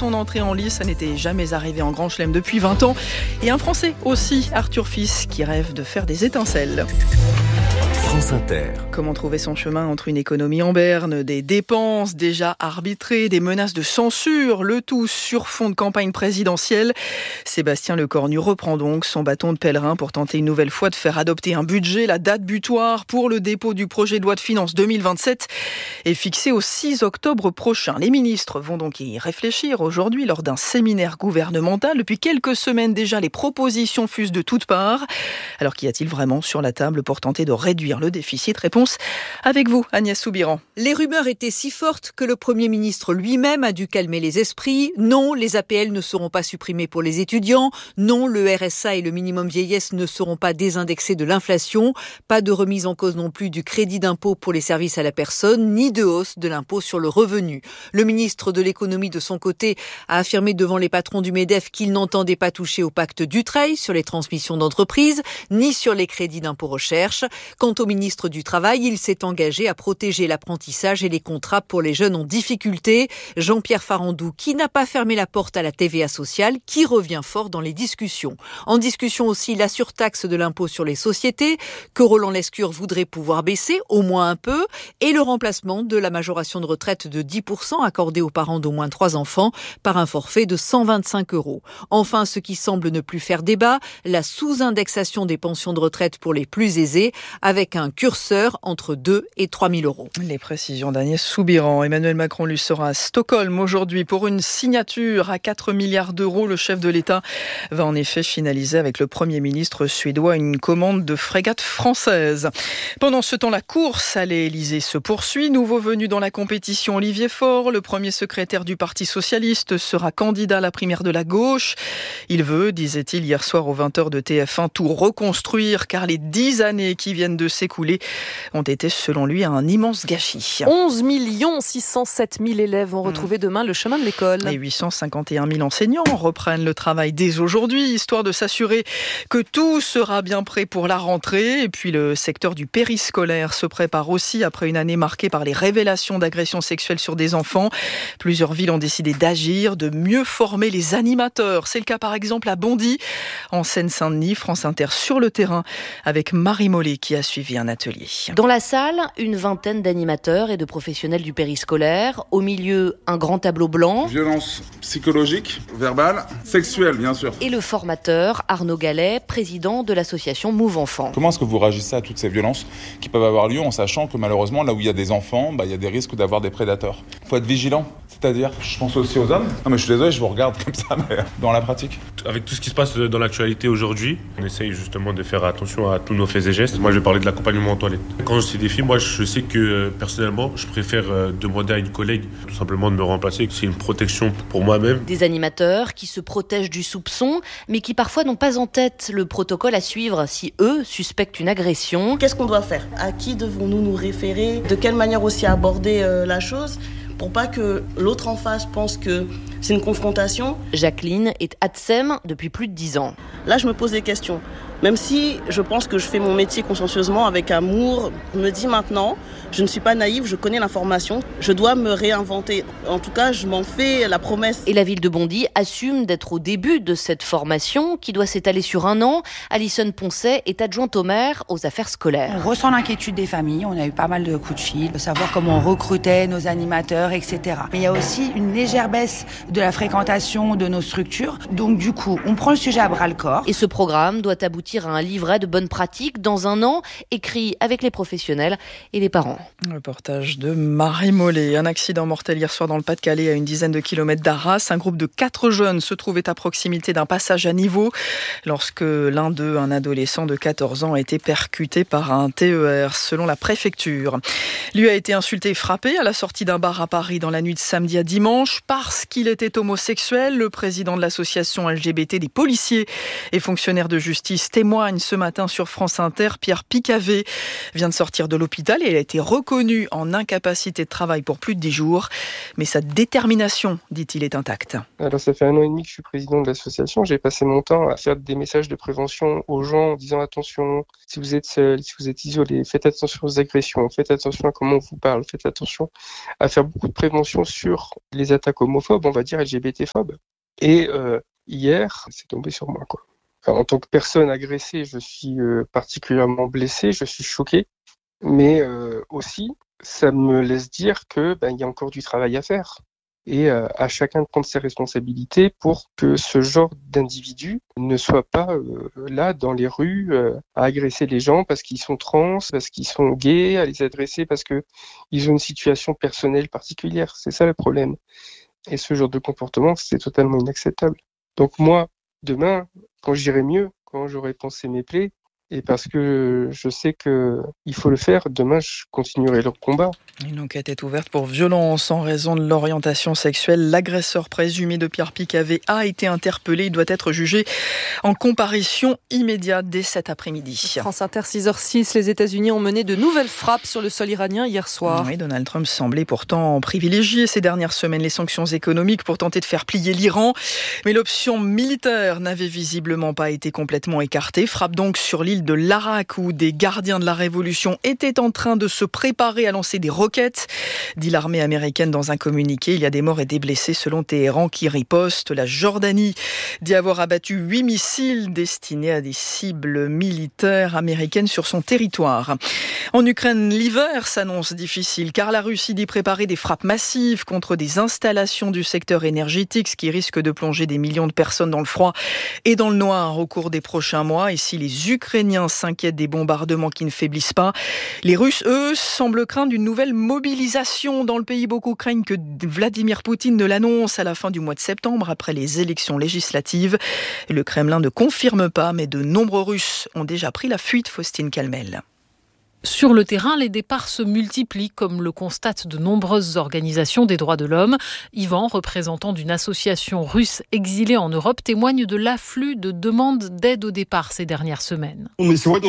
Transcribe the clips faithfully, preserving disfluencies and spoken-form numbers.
son entrée en lice. Ça n'était jamais arrivé en Grand Chelem depuis vingt ans. Et un Français aussi, Arthur Fils, qui rêve de faire des étincelles. France Inter. Comment trouver son chemin entre une économie en berne, des dépenses déjà arbitrées, des menaces de censure, le tout sur fond de campagne présidentielle. Sébastien Lecornu reprend donc son bâton de pèlerin pour tenter une nouvelle fois de faire adopter un budget. La date butoir pour le dépôt du projet de loi de finances deux mille vingt-sept est fixée au six octobre prochain. Les ministres vont donc y réfléchir aujourd'hui lors d'un séminaire gouvernemental. Depuis quelques semaines déjà, les propositions fusent de toutes parts. Alors qu'y a-t-il vraiment sur la table pour tenter de réduire le déficit? Réponse avec vous, Agnès Soubiran. Les rumeurs étaient si fortes que le Premier ministre lui-même a dû calmer les esprits. Non, les A P L ne seront pas supprimés pour les étudiants. Non, le R S A et le minimum vieillesse ne seront pas désindexés de l'inflation. Pas de remise en cause non plus du crédit d'impôt pour les services à la personne, ni de hausse de l'impôt sur le revenu. Le ministre de l'économie, de son côté, a affirmé devant les patrons du MEDEF qu'il n'entendait pas toucher au pacte Dutreil sur les transmissions d'entreprises, ni sur les crédits d'impôt recherche. Quant au ministre du Travail, il s'est engagé à protéger l'apprentissage et les contrats pour les jeunes en difficulté. Jean-Pierre Farandou, qui n'a pas fermé la porte à la T V A sociale, qui revient fort dans les discussions. En discussion aussi la surtaxe de l'impôt sur les sociétés, que Roland Lescure voudrait pouvoir baisser, au moins un peu, et le remplacement de la majoration de retraite de dix pour cent accordée aux parents d'au moins trois enfants par un forfait de cent vingt-cinq euros. Enfin, ce qui semble ne plus faire débat, la sous-indexation des pensions de retraite pour les plus aisés, avec un curseur entre deux et trois mille euros. Les précisions d'Agnès Soubiran. Emmanuel Macron lui sera à Stockholm aujourd'hui pour une signature à quatre milliards d'euros. Le chef de l'État va en effet finaliser avec le Premier ministre suédois une commande de frégates françaises. Pendant ce temps, la course à l'Élysée se poursuit. Nouveau venu dans la compétition, Olivier Faure, le premier secrétaire du Parti socialiste, sera candidat à la primaire de la gauche. Il veut, disait-il hier soir aux vingt heures de T F un, tout reconstruire car les dix années qui viennent de s'écouler ont été, selon lui, un immense gâchis. onze millions six cent sept mille élèves vont retrouver demain le chemin de l'école. Et huit cent cinquante et un mille enseignants reprennent le travail dès aujourd'hui, histoire de s'assurer que tout sera bien prêt pour la rentrée. Et puis le secteur du périscolaire se prépare aussi après une année marquée par les révélations d'agressions sexuelles sur des enfants. Plusieurs villes ont décidé d'agir, de mieux former les animateurs. C'est le cas par exemple à Bondy, en Seine-Saint-Denis. France Inter sur le terrain avec Marie Mollet qui a suivi un atelier. Dans la salle, une vingtaine d'animateurs et de professionnels du périscolaire. Au milieu, un grand tableau blanc. Violence psychologique, verbale, sexuelle bien sûr. Et le formateur, Arnaud Gallet, président de l'association Move Enfants. Comment est-ce que vous réagissez à toutes ces violences qui peuvent avoir lieu en sachant que malheureusement, là où il y a des enfants, bah, il y a des risques d'avoir des prédateurs. Il faut être vigilant, c'est-à-dire, je pense aussi aux hommes. Non mais je suis désolé, je vous regarde comme ça, mais dans la pratique. Avec tout ce qui se passe dans l'actualité aujourd'hui, on essaye justement de faire attention à tous nos faits et gestes. Moi, je vais parler de l'accompagnement en toilette. Quand je suis des filles, moi, je sais que personnellement, je préfère demander à une collègue tout simplement de me remplacer. C'est une protection pour moi-même. Des animateurs qui se protègent du soupçon, mais qui parfois n'ont pas en tête le protocole à suivre si eux suspectent une agression. Qu'est-ce qu'on doit faire? À qui devons-nous nous référer? De quelle manière aussi aborder euh, la chose pour pas que l'autre en face pense que c'est une confrontation? Jacqueline est ATSEM depuis plus de dix ans. Là, je me pose des questions. Même si je pense que je fais mon métier consciencieusement, avec amour, je me dis maintenant, je ne suis pas naïve, je connais l'information, je dois me réinventer. En tout cas, je m'en fais la promesse. Et la ville de Bondy assume d'être au début de cette formation qui doit s'étaler sur un an. Alison Poncet est adjointe au maire aux affaires scolaires. On ressent l'inquiétude des familles, on a eu pas mal de coups de fil, de savoir comment on recrutait nos animateurs, et cetera. Mais il y a aussi une légère baisse de la fréquentation de nos structures. Donc du coup, on prend le sujet à bras-le-corps. Et ce programme doit aboutir à un livret de bonnes pratiques dans un an, écrit avec les professionnels et les parents. Reportage de Marie Mollet. Un accident mortel hier soir dans le Pas-de-Calais, à une dizaine de kilomètres d'Arras. Un groupe de quatre jeunes se trouvait à proximité d'un passage à niveau lorsque l'un d'eux, un adolescent de quatorze ans, a été percuté par un T E R, selon la préfecture. Lui a été insulté et frappé à la sortie d'un bar à Paris dans la nuit de samedi à dimanche parce qu'il était homosexuel. Le président de l'association L G B T des policiers et fonctionnaires de justice témoigne ce matin sur France Inter. Pierre Picavet vient de sortir de l'hôpital et il a été reconnu en incapacité de travail pour plus de dix jours. Mais sa détermination, dit-il, est intacte. Alors ça fait un an et demi que je suis président de l'association. J'ai passé mon temps à faire des messages de prévention aux gens en disant attention, si vous êtes seul, si vous êtes isolé, faites attention aux agressions, faites attention à comment on vous parle, faites attention à faire beaucoup beaucoup de prévention sur les attaques homophobes, on va dire L G B T-phobes. Et euh, hier, c'est tombé sur moi, quoi. Alors, en tant que personne agressée, je suis euh, particulièrement blessé, je suis choqué, mais euh, aussi, ça me laisse dire que ben, il y a encore du travail à faire. Et euh, à chacun de prendre ses responsabilités pour que ce genre d'individu ne soit pas euh, là dans les rues euh, à agresser les gens parce qu'ils sont trans, parce qu'ils sont gays, à les adresser parce que ils ont une situation personnelle particulière. C'est ça le problème. Et ce genre de comportement, c'est totalement inacceptable. Donc moi, demain, quand j'irai mieux, quand j'aurai pensé mes plaies, et parce que je sais qu'il faut le faire, demain je continuerai le combat. Une enquête est ouverte pour violence en raison de l'orientation sexuelle. L'agresseur présumé de Pierre Picavet a été interpellé. Il doit être jugé en comparution immédiate dès cet après-midi. France Inter, six heures six, les États-Unis ont mené de nouvelles frappes sur le sol iranien hier soir. Oui, Donald Trump semblait pourtant privilégier ces dernières semaines les sanctions économiques pour tenter de faire plier l'Iran. Mais l'option militaire n'avait visiblement pas été complètement écartée. Frappe donc sur l'île de l'Arak où des gardiens de la révolution étaient en train de se préparer à lancer des roquettes, dit l'armée américaine dans un communiqué. Il y a des morts et des blessés selon Téhéran qui riposte. La Jordanie dit avoir abattu huit missiles destinés à des cibles militaires américaines sur son territoire. En Ukraine, l'hiver s'annonce difficile car la Russie dit préparer des frappes massives contre des installations du secteur énergétique, ce qui risque de plonger des millions de personnes dans le froid et dans le noir au cours des prochains mois. Et si les Ukrainiens s'inquiètent des bombardements qui ne faiblissent pas, les Russes, eux, semblent craindre une nouvelle mobilisation dans le pays. Beaucoup craignent que Vladimir Poutine ne l'annonce à la fin du mois de septembre, après les élections législatives. Le Kremlin ne confirme pas, mais de nombreux Russes ont déjà pris la fuite. Faustine Calmel. Sur le terrain, les départs se multiplient, comme le constatent de nombreuses organisations des droits de l'homme. Yvan, représentant d'une association russe exilée en Europe, témoigne de l'afflux de demandes d'aide au départ ces dernières semaines. On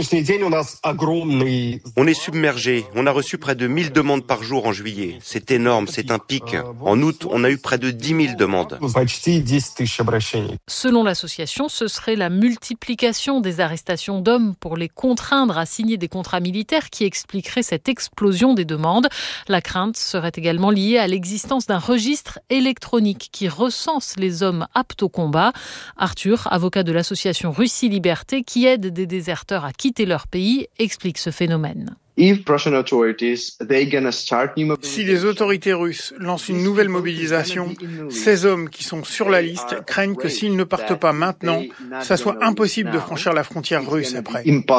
est submergé. On a reçu près de mille demandes par jour en juillet. C'est énorme, c'est un pic. En août, on a eu près de dix mille demandes. Selon l'association, ce serait la multiplication des arrestations d'hommes pour les contraindre à signer des contrats militaires qui expliquerait cette explosion des demandes. La crainte serait également liée à l'existence d'un registre électronique qui recense les hommes aptes au combat. Arthur, avocat de l'association Russie Liberté, qui aide des déserteurs à quitter leur pays, explique ce phénomène. Si les autorités russes lancent une nouvelle mobilisation, ces hommes qui sont sur la liste craignent que s'ils ne partent pas maintenant, ça soit impossible de franchir la frontière russe après.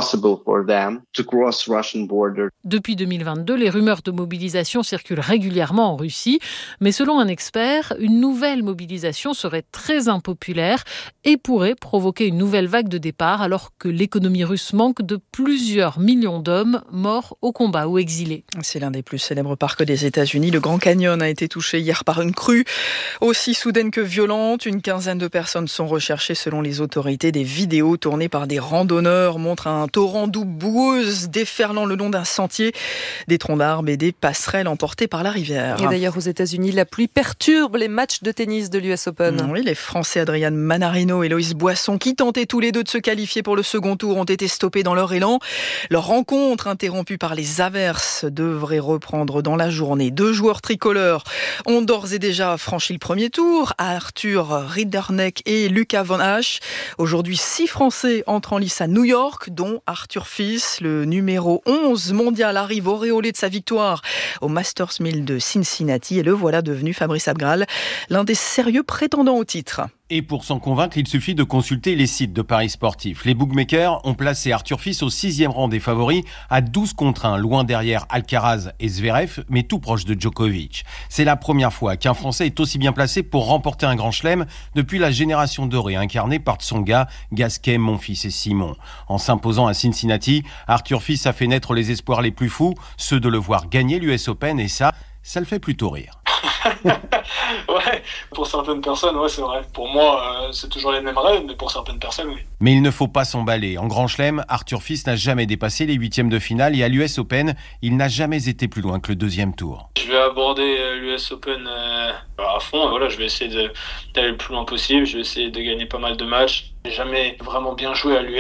Depuis deux mille vingt-deux, les rumeurs de mobilisation circulent régulièrement en Russie, mais selon un expert, une nouvelle mobilisation serait très impopulaire et pourrait provoquer une nouvelle vague de départ alors que l'économie russe manque de plusieurs millions d'hommes morts au combat ou exilés. C'est l'un des plus célèbres parcs des États-Unis. Le Grand Canyon a été touché hier par une crue aussi soudaine que violente. Une quinzaine de personnes sont recherchées selon les autorités. Des vidéos tournées par des randonneurs montrent un torrent d'eau boueuse déferlant le long d'un sentier, des troncs d'arbres et des passerelles emportées par la rivière. Et d'ailleurs aux États-Unis, la pluie perturbe les matchs de tennis de l'U S Open. Oui, les Français Adrian Manarino et Loïs Boisson, qui tentaient tous les deux de se qualifier pour le second tour, ont été stoppés dans leur élan. Leur rencontre interrompue par les averses devrait reprendre dans la journée. Deux joueurs tricolores ont d'ores et déjà franchi le premier tour, Arthur Ridderneck et Lucas Van Hache. Aujourd'hui, six Français entrent en lice à New York, dont Arthur Fils, le numéro onze mondial, arrive auréolé de sa victoire au Masters mille de Cincinnati. Et le voilà devenu, Fabrice Abgral, l'un des sérieux prétendants au titre. Et pour s'en convaincre, il suffit de consulter les sites de paris sportifs. Les bookmakers ont placé Arthur Fils au sixième rang des favoris à douze contre un, loin derrière Alcaraz et Zverev, mais tout proche de Djokovic. C'est la première fois qu'un Français est aussi bien placé pour remporter un grand chelem depuis la génération dorée incarnée par Tsonga, Gasquet, Monfils et Simon. En s'imposant à Cincinnati, Arthur Fils a fait naître les espoirs les plus fous, ceux de le voir gagner l'U S Open, et ça, ça le fait plutôt rire. Ouais, pour certaines personnes, ouais, c'est vrai. Pour moi, euh, c'est toujours les mêmes rêves, mais pour certaines personnes, oui. Mais il ne faut pas s'emballer. En Grand Chelem, Arthur Fils n'a jamais dépassé les huitièmes de finale et à l'U S Open, il n'a jamais été plus loin que le deuxième tour. Je vais aborder euh, l'U S Open euh, à fond. Voilà, je vais essayer de, d'aller le plus loin possible. Je vais essayer de gagner pas mal de matchs. J'ai jamais vraiment bien joué à l'U S.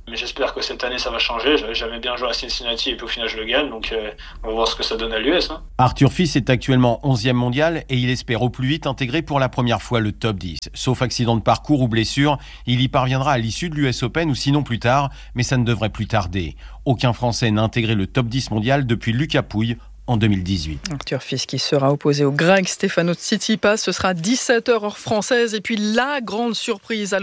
Mais j'espère que cette année ça va changer. J'avais jamais bien joué à Cincinnati et puis au final je le gagne, donc euh, on va voir ce que ça donne à l'U S. Hein. Arthur Fils est actuellement onzième mondial et il espère au plus vite intégrer pour la première fois le top dix. Sauf accident de parcours ou blessure, il y parviendra à l'issue de l'U S Open ou sinon plus tard, mais ça ne devrait plus tarder. Aucun Français n'a intégré le top dix mondial depuis Lucas Pouille en deux mille dix-huit. Arthur Fils qui sera opposé au grec Stefanos Tsitsipas, ce sera dix-sept heures heure française. Et puis la grande surprise à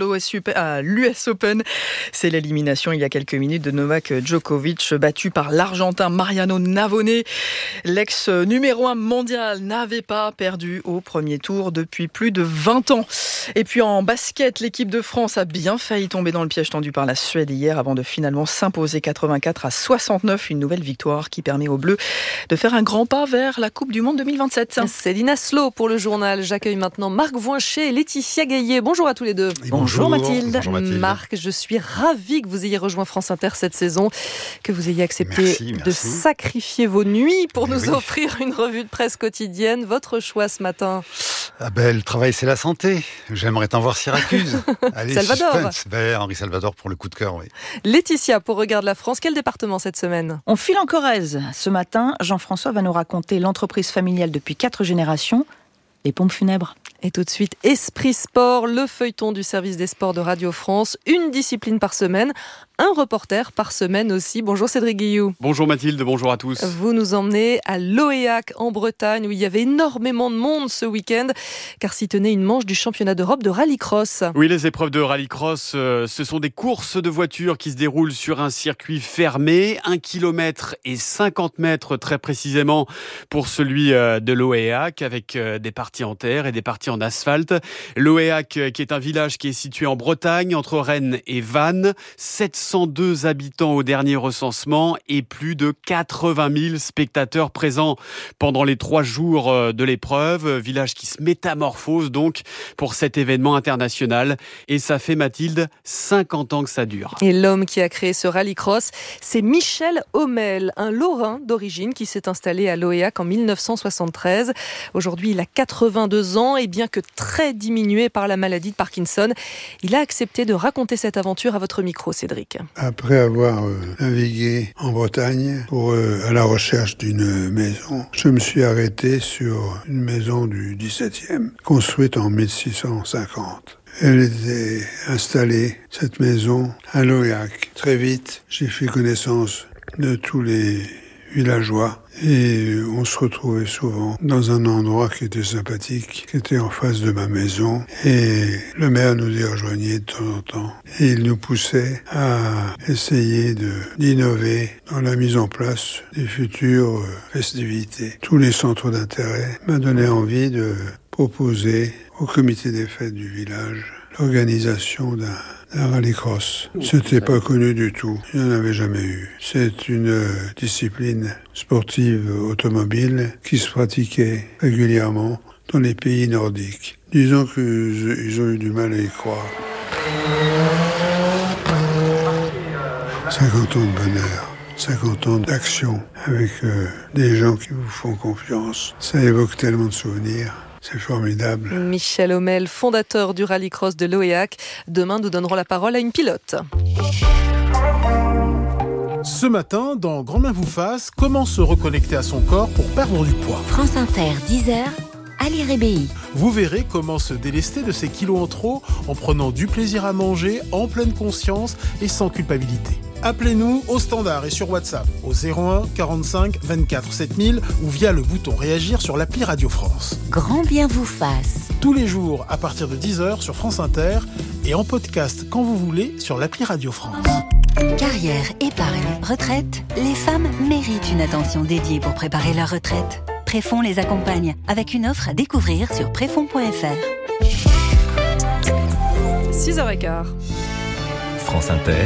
l'U S Open, c'est l'élimination il y a quelques minutes de Novak Djokovic, battu par l'Argentin Mariano Navone. L'ex numéro un mondial n'avait pas perdu au premier tour depuis plus de vingt ans. Et puis en basket, l'équipe de France a bien failli tomber dans le piège tendu par la Suède hier avant de finalement s'imposer quatre-vingt-quatre à soixante-neuf. Une nouvelle victoire qui permet aux Bleus de faire un grand pas vers la Coupe du Monde deux mille vingt-sept. C'est Lina Slo pour le journal. J'accueille maintenant Marc Voincher et Laetitia Gaillet. Bonjour à tous les deux. Et bonjour. Bonjour Mathilde. Bonjour Mathilde. Marc, je suis ravie que vous ayez rejoint France Inter cette saison, que vous ayez accepté merci, merci. de sacrifier vos nuits pour Mais nous oui. offrir une revue de presse quotidienne. Votre choix ce matin? Ah ben, le travail, c'est la santé. J'aimerais t'en voir Syracuse. Allez, Salvador. suspense. Ben, Henri Salvador pour le coup de cœur, oui. Laetitia, pour Regard la France, quel département cette semaine? On file en Corrèze. Ce matin, Jean-François va nous raconter l'entreprise familiale depuis quatre générations, les pompes funèbres. Et tout de suite, Esprit Sport, le feuilleton du service des sports de Radio France. Une discipline par semaine, un reporter par semaine aussi. Bonjour Cédric Guilloux. Bonjour Mathilde, bonjour à tous. Vous nous emmenez à Loéac en Bretagne où il y avait énormément de monde ce week-end car s'y tenait une manche du championnat d'Europe de rallycross. Oui, les épreuves de rallycross, euh, ce sont des courses de voitures qui se déroulent sur un circuit fermé, un kilomètre et cinquante mètres très précisément pour celui euh, de Loéac avec euh, des parties en terre et des parties en asphalte. Loéac euh, qui est un village qui est situé en Bretagne entre Rennes et Vannes, sept cent deux habitants au dernier recensement et plus de quatre-vingt mille spectateurs présents pendant les trois jours de l'épreuve. Village qui se métamorphose donc pour cet événement international. Et ça fait, Mathilde, cinquante ans que ça dure. Et l'homme qui a créé ce rallycross, c'est Michel Hommel, un Lorrain d'origine qui s'est installé à Loéac en mille neuf cent soixante-treize. Aujourd'hui, il a quatre-vingt-deux ans et bien que très diminué par la maladie de Parkinson, il a accepté de raconter cette aventure à votre micro, Cédric. Après avoir euh, navigué en Bretagne pour euh, à la recherche d'une maison, je me suis arrêté sur une maison du dix-septième, construite en mille six cent cinquante. Elle était installée, cette maison, à Loéac. Très vite, j'ai fait connaissance de tous les villageois et on se retrouvait souvent dans un endroit qui était sympathique, qui était en face de ma maison, et le maire nous y rejoignait de temps en temps et il nous poussait à essayer de d'innover dans la mise en place des futures festivités. Tous les centres d'intérêt m'ont donné envie de proposer au comité des fêtes du village l'organisation d'un un rallycross. C'était pas connu du tout. Il n'y en avait jamais eu. C'est une discipline sportive automobile qui se pratiquait régulièrement dans les pays nordiques. Disons qu'ils ont eu du mal à y croire. cinquante ans de bonheur, cinquante ans d'action avec euh, des gens qui vous font confiance. Ça évoque tellement de souvenirs. C'est formidable. Michel Hommel, fondateur du rallycross de Loéac. Demain, nous donnerons la parole à une pilote. Ce matin, dans Grand Bien vous fasse, comment se reconnecter à son corps pour perdre du poids. France Inter, dix heures, Ali Rébéi. Vous verrez comment se délester de ses kilos en trop en prenant du plaisir à manger, en pleine conscience et sans culpabilité. Appelez-nous au standard et sur WhatsApp au zéro un quarante-cinq vingt-quatre sept mille ou via le bouton réagir sur l'appli Radio France. Grand Bien vous fasse. Tous les jours à partir de dix heures sur France Inter et en podcast quand vous voulez sur l'appli Radio France. Carrière, épargne, retraite, les femmes méritent une attention dédiée pour préparer leur retraite. Préfonds les accompagne avec une offre à découvrir sur préfonds point f r. six heures quinze. France Inter.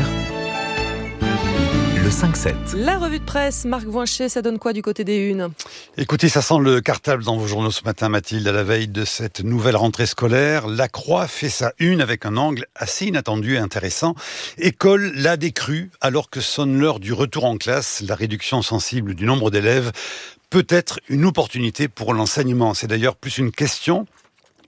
Le cinq sept. La revue de presse, Marc Voincher, ça donne quoi du côté des unes? Écoutez, ça sent le cartable dans vos journaux ce matin, Mathilde, à la veille de cette nouvelle rentrée scolaire. La Croix fait sa une avec un angle assez inattendu et intéressant. École la décrue, alors que sonne l'heure du retour en classe, la réduction sensible du nombre d'élèves peut être une opportunité pour l'enseignement. C'est d'ailleurs plus une question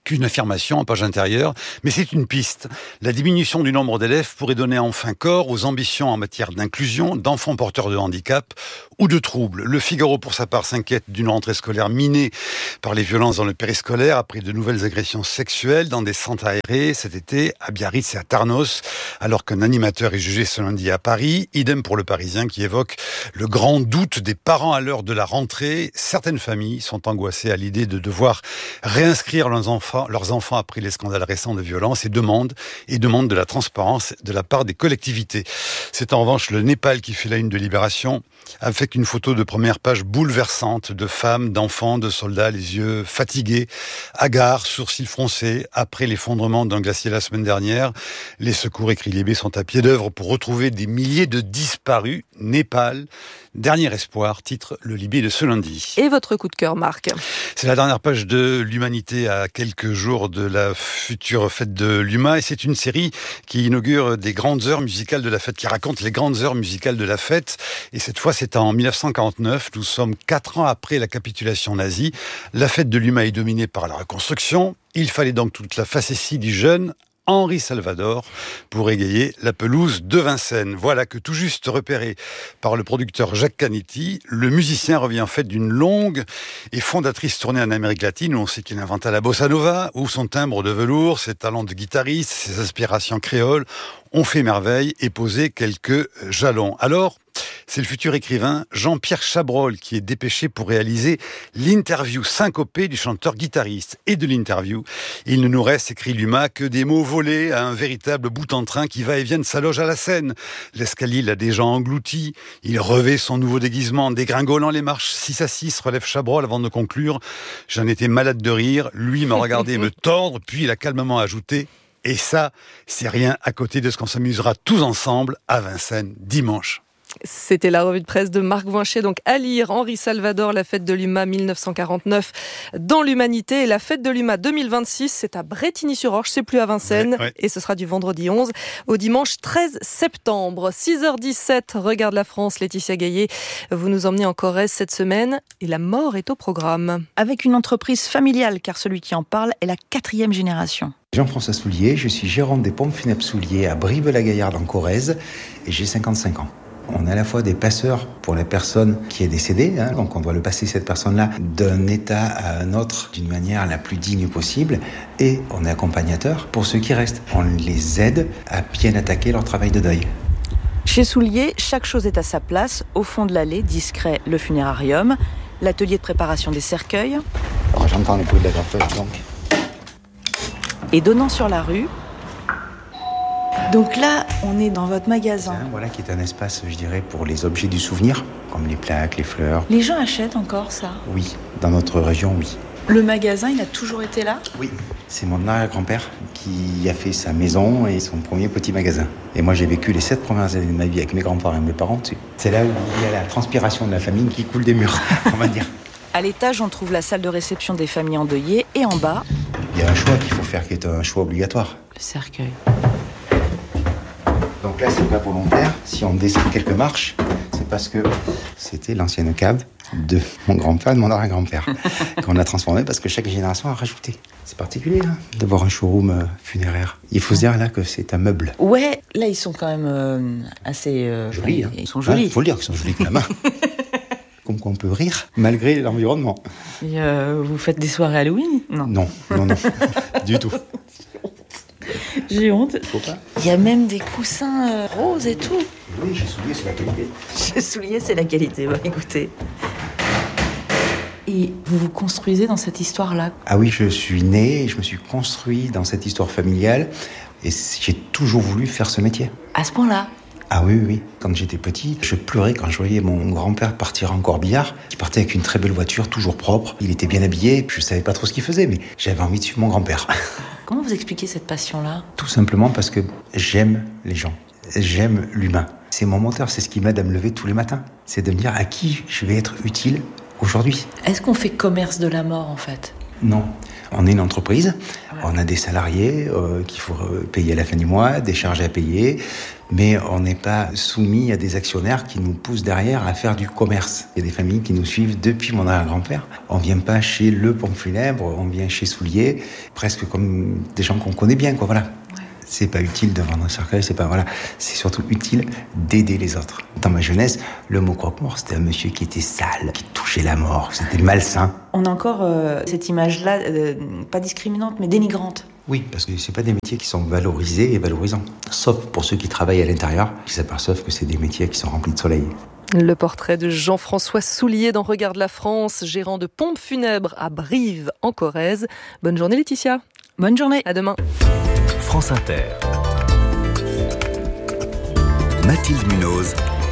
qu'une affirmation en page intérieure, mais c'est une piste. La diminution du nombre d'élèves pourrait donner enfin corps aux ambitions en matière d'inclusion d'enfants porteurs de handicap ou de troubles. Le Figaro, pour sa part, s'inquiète d'une rentrée scolaire minée par les violences dans le périscolaire après de nouvelles agressions sexuelles dans des centres aérés cet été à Biarritz et à Tarnos, alors qu'un animateur est jugé ce lundi à Paris. Idem pour le Parisien qui évoque le grand doute des parents à l'heure de la rentrée. Certaines familles sont angoissées à l'idée de devoir réinscrire leurs enfants, leurs enfants après les scandales récents de violence et demandent, et demandent de la transparence de la part des collectivités. C'est en revanche le Népal qui fait la une de Libération, avec une photo de première page bouleversante de femmes, d'enfants, de soldats, les yeux fatigués, hagards, sourcils froncés, après l'effondrement d'un glacier la semaine dernière. Les secours, écrit Libé, sont à pied d'œuvre pour retrouver des milliers de disparus. Népal, dernier espoir, titre le Libé de ce lundi. Et votre coup de cœur, Marc? C'est la dernière page de l'Humanité à quelques jours de la future fête de l'U M A, et c'est une série qui inaugure des grandes heures musicales de la fête, qui raconte les grandes heures musicales de la fête. Et cette fois, c'est en mille neuf cent quarante-neuf. Nous sommes quatre ans après la capitulation nazie. La fête de l'U M A est dominée par la reconstruction. Il fallait donc toute la facétie du jeune Henri Salvador pour égayer la pelouse de Vincennes. Voilà que tout juste repéré par le producteur Jacques Canetti, le musicien revient en fait d'une longue et fondatrice tournée en Amérique latine où on sait qu'il inventa la bossa nova, où son timbre de velours, ses talents de guitariste, ses aspirations créoles ont fait merveille et posé quelques jalons. Alors, c'est le futur écrivain Jean-Pierre Chabrol qui est dépêché pour réaliser l'interview syncopée du chanteur-guitariste. Et de l'interview, il ne nous reste, écrit l'U M A, que des mots volés à un véritable bout en train qui va et vient de sa loge à la scène. L'escalier l'a déjà englouti. Il revêt son nouveau déguisement, dégringolant les marches six à six, relève Chabrol avant de conclure. J'en étais malade de rire. Lui m'a regardé me tordre, puis il a calmement ajouté: et ça, c'est rien à côté de ce qu'on s'amusera tous ensemble à Vincennes dimanche. C'était la revue de presse de Marc Voinchet, donc à lire. Henri Salvador, la fête de l'U M A mille neuf cent quarante-neuf dans l'Humanité. Et la fête de l'U M A deux mille vingt-six, c'est à Brétigny-sur-Orge, c'est plus à Vincennes. Ouais, ouais. Et ce sera du vendredi onze au dimanche treize septembre. six heures dix-sept, Regarde la France, Laetitia Gaillet. Vous nous emmenez en Corrèze cette semaine et la mort est au programme. Avec une entreprise familiale, car celui qui en parle est la quatrième génération. Jean-François Soulier, je suis gérant des pompes funèbres Soulier à Brive-la-Gaillarde en Corrèze et j'ai cinquante-cinq ans. On est à la fois des passeurs pour la personne qui est décédée, hein, donc on doit le passer cette personne-là d'un état à un autre d'une manière la plus digne possible, et on est accompagnateur pour ceux qui restent. On les aide à bien attaquer leur travail de deuil. Chez Soulier, chaque chose est à sa place. Au fond de l'allée, discret, le funérarium, l'atelier de préparation des cercueils. Alors j'entends les bruits de la gratteuse donc. Et donnant sur la rue. Donc là, on est dans votre magasin. Voilà, qui est un espace, je dirais, pour les objets du souvenir, comme les plaques, les fleurs. Les gens achètent encore ça? Oui, dans notre région, oui. Le magasin, il a toujours été là? Oui, c'est mon arrière-grand-père qui a fait sa maison et son premier petit magasin. Et moi, j'ai vécu les sept premières années de ma vie avec mes grands-parents et mes parents dessus. C'est là où il y a la transpiration de la famille qui coule des murs, on va dire. À l'étage, on trouve la salle de réception des familles endeuillées et en bas... Il y a un choix qu'il faut faire qui est un choix obligatoire. Le cercueil. Donc là, c'est pas volontaire. Si on descend quelques marches, c'est parce que c'était l'ancienne cave de mon grand-père et de mon arrière-grand-père qu'on a transformé parce que chaque génération a rajouté. C'est particulier hein, d'avoir un showroom euh, funéraire. Il faut se dire là que c'est un meuble. Ouais, là ils sont quand même euh, assez euh, jolis. Hein. Ils sont jolis. Il hein, faut le dire qu'ils sont jolis quand même. Comme qu'on peut rire malgré l'environnement. Et euh, vous faites des soirées Halloween? Non. Non, non, non, du tout. J'ai honte. Faut pas. Il y a même des coussins euh, roses et tout. Oui, chez Soulier, c'est la qualité. Chez Soulier, c'est la qualité. Bah, écoutez. Et vous vous construisez dans cette histoire-là? Ah oui, je suis né et je me suis construit dans cette histoire familiale. Et j'ai toujours voulu faire ce métier. À ce point-là? Ah oui, oui, oui. Quand j'étais petit, je pleurais quand je voyais mon grand-père partir en corbillard. Il partait avec une très belle voiture, toujours propre. Il était bien habillé, puis je savais pas trop ce qu'il faisait, mais j'avais envie de suivre mon grand-père. Comment vous expliquez cette passion-là? Tout simplement parce que j'aime les gens. J'aime l'humain. C'est mon moteur, c'est ce qui m'aide à me lever tous les matins. C'est de me dire à qui je vais être utile aujourd'hui. Est-ce qu'on fait commerce de la mort, en fait? Non. On est une entreprise, on a des salariés euh, qu'il faut payer à la fin du mois, des charges à payer, mais on n'est pas soumis à des actionnaires qui nous poussent derrière à faire du commerce. Il y a des familles qui nous suivent depuis mon arrière-grand-père. On vient pas chez Le Pompe Funèbre, on vient chez Soulier, presque comme des gens qu'on connaît bien, quoi, voilà. C'est pas utile de vendre un cercueil, c'est pas, voilà. C'est surtout utile d'aider les autres. Dans ma jeunesse, le mot croque-mort, c'était un monsieur qui était sale, qui touchait la mort, c'était malsain. On a encore euh, cette image-là, euh, pas discriminante, mais dénigrante. Oui, parce que c'est pas des métiers qui sont valorisés et valorisants. Sauf pour ceux qui travaillent à l'intérieur, qui s'aperçoivent que c'est des métiers qui sont remplis de soleil. Le portrait de Jean-François Soulier dans Regarde la France, gérant de pompes funèbres à Brive, en Corrèze. Bonne journée Laetitia. Bonne journée. À demain. France Inter. Mathilde Munoz.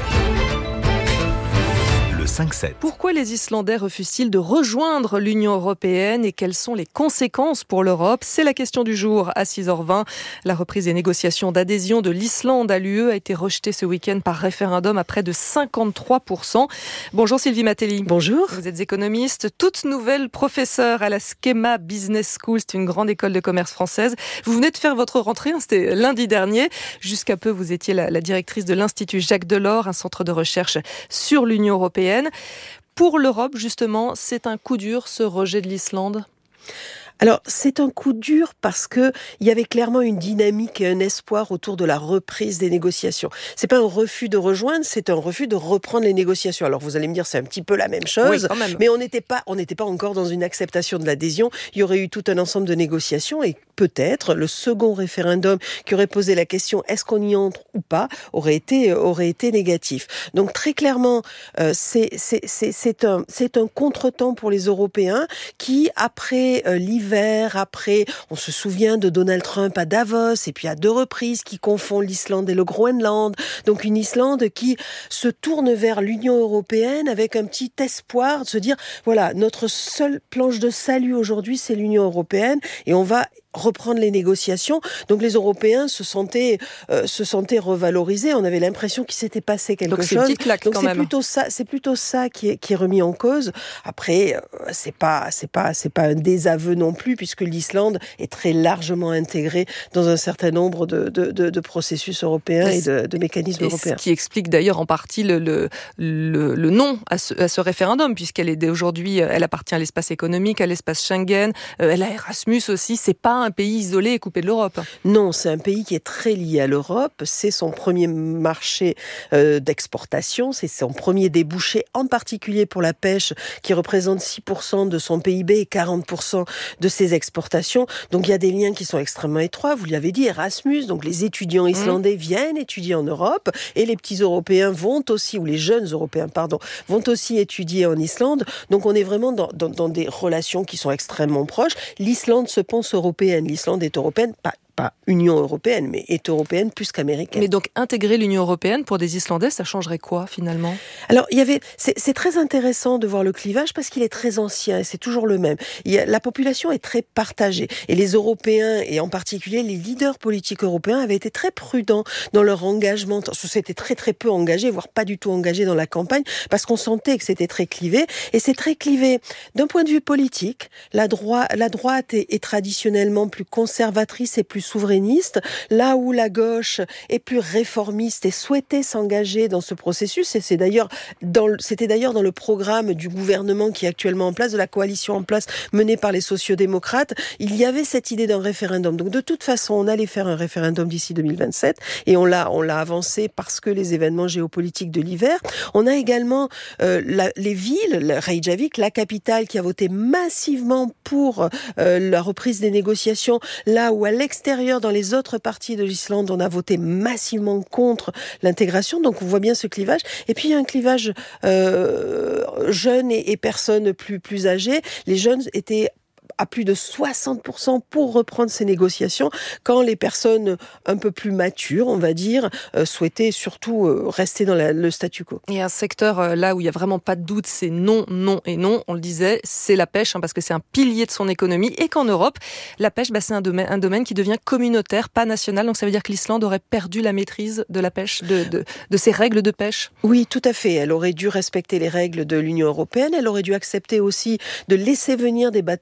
Le cinq sept. Pourquoi les Islandais refusent-ils de rejoindre l'Union européenne et quelles sont les conséquences pour l'Europe ? C'est la question du jour à six heures vingt. La reprise des négociations d'adhésion de l'Islande à l'U E a été rejetée ce week-end par référendum à près de cinquante-trois pour cent. Bonjour Sylvie Matelli. Bonjour. Vous êtes économiste, toute nouvelle professeure à la Schema Business School, c'est une grande école de commerce française. Vous venez de faire votre rentrée, hein, c'était lundi dernier. Jusqu'à peu, vous étiez la, la directrice de l'Institut Jacques Delors, un centre de recherche sur l'Union européenne. Pour l'Europe, justement, c'est un coup dur, ce rejet de l'Islande ? Alors, c'est un coup dur parce que il y avait clairement une dynamique et un espoir autour de la reprise des négociations. C'est pas un refus de rejoindre, c'est un refus de reprendre les négociations. Alors, vous allez me dire, c'est un petit peu la même chose, oui, quand même. Mais on n'était pas, on n'était pas encore dans une acceptation de l'adhésion. Il y aurait eu tout un ensemble de négociations et peut-être le second référendum qui aurait posé la question est-ce qu'on y entre ou pas aurait été aurait été négatif. Donc très clairement, euh, c'est c'est c'est c'est un c'est un contretemps pour les Européens qui après euh, l'hiver, après on se souvient de Donald Trump à Davos et puis à deux reprises qui confond l'Islande et le Groenland. Donc une Islande qui se tourne vers l'Union européenne avec un petit espoir de se dire voilà, notre seule planche de salut aujourd'hui c'est l'Union européenne et on va reprendre les négociations. Donc les Européens se sentaient euh, se sentaient revalorisés. On avait l'impression qu'il s'était passé quelque Donc chose. C'est une petite claque, Donc quand c'est même. plutôt ça, c'est plutôt ça qui est qui est remis en cause. Après, euh, c'est pas c'est pas c'est pas un désaveu non plus puisque l'Islande est très largement intégrée dans un certain nombre de de de, de processus européens et, et de, de mécanismes et européens. Ce qui explique d'ailleurs en partie le le le, le non à ce, à ce référendum puisqu'elle est aujourd'hui, elle appartient à l'espace économique, à l'espace Schengen, euh, elle a Erasmus aussi. C'est pas un pays isolé et coupé de l'Europe. Non, c'est un pays qui est très lié à l'Europe. C'est son premier marché euh, d'exportation. C'est son premier débouché, en particulier pour la pêche, qui représente six pour cent de son P I B et quarante pour cent de ses exportations. Donc il y a des liens qui sont extrêmement étroits. Vous l'avez dit, Erasmus. Donc les étudiants islandais mmh. viennent étudier en Europe et les petits Européens vont aussi, ou les jeunes Européens, pardon, vont aussi étudier en Islande. Donc on est vraiment dans, dans, dans des relations qui sont extrêmement proches. L'Islande se pense européenne. L'Islande est européenne, pas, pas Union européenne, mais est européenne plus qu'américaine. Mais donc intégrer l'Union européenne pour des Islandais, ça changerait quoi finalement ? Alors il y avait, c'est, c'est très intéressant de voir le clivage parce qu'il est très ancien et c'est toujours le même. Il y a, la population est très partagée et les Européens et en particulier les leaders politiques européens avaient été très prudents dans leur engagement. C'était très très peu engagé, voire pas du tout engagé dans la campagne parce qu'on sentait que c'était très clivé et c'est très clivé d'un point de vue politique. La droite, la droite est, est traditionnellement plus conservatrice et plus souverainiste, là où la gauche est plus réformiste et souhaitait s'engager dans ce processus, et c'est d'ailleurs dans le, c'était d'ailleurs dans le programme du gouvernement qui est actuellement en place, de la coalition en place menée par les sociodémocrates, il y avait cette idée d'un référendum. Donc de toute façon, on allait faire un référendum d'ici deux mille vingt-sept, et on l'a, on l'a avancé parce que les événements géopolitiques de l'hiver. On a également euh, la, les villes, Reykjavik, la capitale, qui a voté massivement pour euh, la reprise des négociations, là où à l'extérieur dans les autres parties de l'Islande, on a voté massivement contre l'intégration. Donc, on voit bien ce clivage. Et puis, il y a un clivage euh, jeunes et, et personnes plus, plus âgées. Les jeunes étaient à plus de soixante pour cent pour reprendre ces négociations, quand les personnes un peu plus matures, on va dire, euh, souhaitaient surtout euh, rester dans la, le statu quo. Et un secteur euh, là où il n'y a vraiment pas de doute, c'est non, non et non, on le disait, c'est la pêche, hein, parce que c'est un pilier de son économie, et qu'en Europe, la pêche, bah, c'est un domaine, un domaine qui devient communautaire, pas national, donc ça veut dire que l'Islande aurait perdu la maîtrise de la pêche, de, de, de ses règles de pêche. Oui, tout à fait. Elle aurait dû respecter les règles de l'Union européenne, elle aurait dû accepter aussi de laisser venir des bateaux européens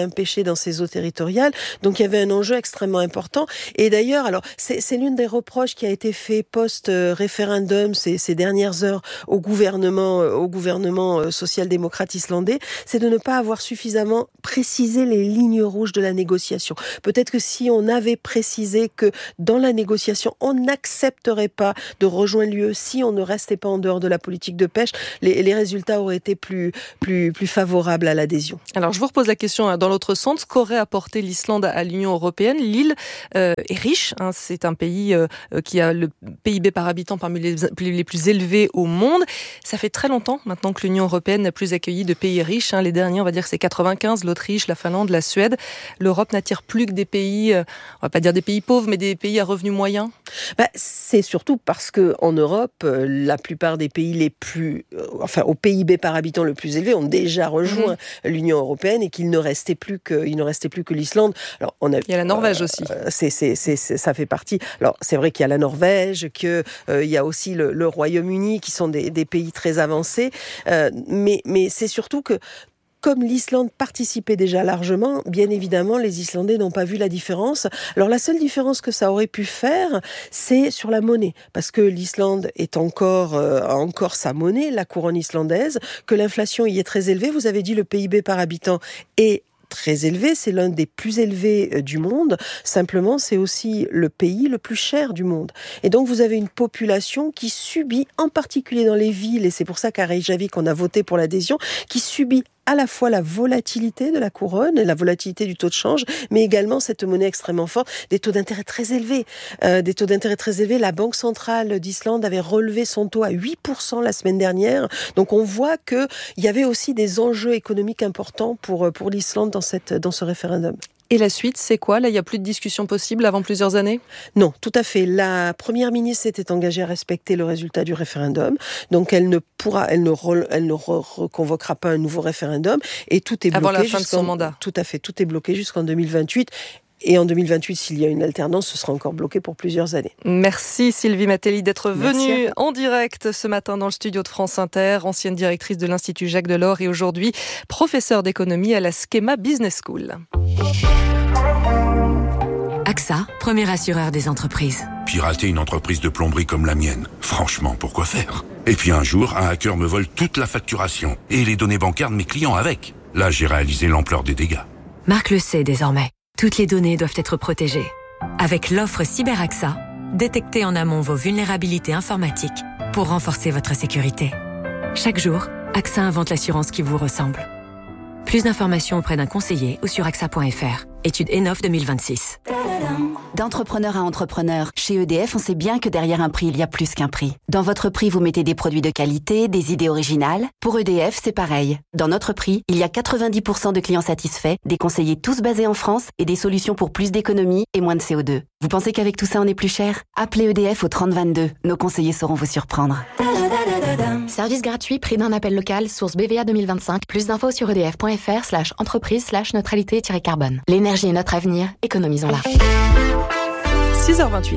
un pêché dans ces eaux territoriales. Donc il y avait un enjeu extrêmement important. Et d'ailleurs, alors c'est, c'est l'une des reproches qui a été fait post-référendum ces, ces dernières heures au gouvernement, au gouvernement social-démocrate islandais, c'est de ne pas avoir suffisamment précisé les lignes rouges de la négociation. Peut-être que si on avait précisé que dans la négociation, on n'accepterait pas de rejoindre l'U E si on ne restait pas en dehors de la politique de pêche, les, les résultats auraient été plus, plus, plus favorables à l'adhésion. Alors, je vous repose la question dans l'autre sens. Qu'aurait apporté l'Islande à l'Union européenne ? L'île euh, est riche. Hein, c'est un pays euh, qui a le P I B par habitant parmi les, les plus élevés au monde. Ça fait très longtemps maintenant que l'Union européenne n'a plus accueilli de pays riches. Hein. Les derniers, on va dire que c'est quatre-vingt-quinze, l'Autriche, la Finlande, la Suède. L'Europe n'attire plus que des pays, euh, on va pas dire des pays pauvres, mais des pays à revenus moyens. Bah, c'est surtout parce que en Europe, euh, la plupart des pays les plus, euh, enfin au P I B par habitant le plus élevé ont déjà rejoint mmh. l'Union européenne et qu'il ne restait plus que, il ne restait plus que l'Islande. Alors on a, il y a la Norvège euh, aussi. C'est, c'est, c'est, c'est, ça fait partie. Alors c'est vrai qu'il y a la Norvège, que euh, il y a aussi le, le Royaume-Uni qui sont des, des pays très avancés, euh, mais mais c'est surtout que comme l'Islande participait déjà largement, bien évidemment, les Islandais n'ont pas vu la différence. Alors la seule différence que ça aurait pu faire, c'est sur la monnaie, parce que l'Islande est encore euh, a encore sa monnaie, la couronne islandaise, que l'inflation y est très élevée. Vous avez dit le P I B par habitant est très élevé, c'est l'un des plus élevés du monde. Simplement, c'est aussi le pays le plus cher du monde. Et donc, vous avez une population qui subit, en particulier dans les villes, et c'est pour ça qu'à Reykjavik, on a voté pour l'adhésion, qui subit à la fois la volatilité de la couronne, la volatilité du taux de change, mais également cette monnaie extrêmement forte, des taux d'intérêt très élevés. Euh, des taux d'intérêt très élevés. La Banque centrale d'Islande avait relevé son taux à huit pour cent la semaine dernière. Donc on voit qu'il y avait aussi des enjeux économiques importants pour, pour l'Islande dans, cette, dans ce référendum. Et la suite, c'est quoi ? Là, il n'y a plus de discussion possible avant plusieurs années ? Non, tout à fait. La première ministre s'était engagée à respecter le résultat du référendum. Donc, elle ne pourra, elle ne, re, elle ne re, reconvoquera pas un nouveau référendum. Et tout est bloqué. Avant la fin de son mandat. Tout à fait. Tout est bloqué jusqu'en deux mille vingt-huit. Et en deux mille vingt-huit, s'il y a une alternance, ce sera encore bloqué pour plusieurs années. Merci Sylvie Matelli d'être venue en direct ce matin dans le studio de France Inter, ancienne directrice de l'Institut Jacques Delors et aujourd'hui professeure d'économie à la Schema Business School. A X A, premier assureur des entreprises. Pirater une entreprise de plomberie comme la mienne, franchement, pourquoi faire ? Et puis un jour, un hacker me vole toute la facturation et les données bancaires de mes clients avec. Là, j'ai réalisé l'ampleur des dégâts. Marc le sait désormais. Toutes les données doivent être protégées. Avec l'offre CyberAXA, détectez en amont vos vulnérabilités informatiques pour renforcer votre sécurité. Chaque jour, A X A invente l'assurance qui vous ressemble. Plus d'informations auprès d'un conseiller ou sur A X A point F R. Étude Enof deux mille vingt-six. D'entrepreneur à entrepreneur, chez E D F, on sait bien que derrière un prix, il y a plus qu'un prix. Dans votre prix, vous mettez des produits de qualité, des idées originales. Pour E D F, c'est pareil. Dans notre prix, il y a quatre-vingt-dix pour cent de clients satisfaits, des conseillers tous basés en France et des solutions pour plus d'économie et moins de C O deux. Vous pensez qu'avec tout ça, on est plus cher ? Appelez E D F au trente vingt-deux. Nos conseillers sauront vous surprendre. Service gratuit, prix d'un appel local, source B V A deux mille vingt-cinq. Plus d'infos sur edf.fr slash entreprise slash neutralité-carbone. L'énergie est notre avenir, économisons-la. six heures vingt-huit.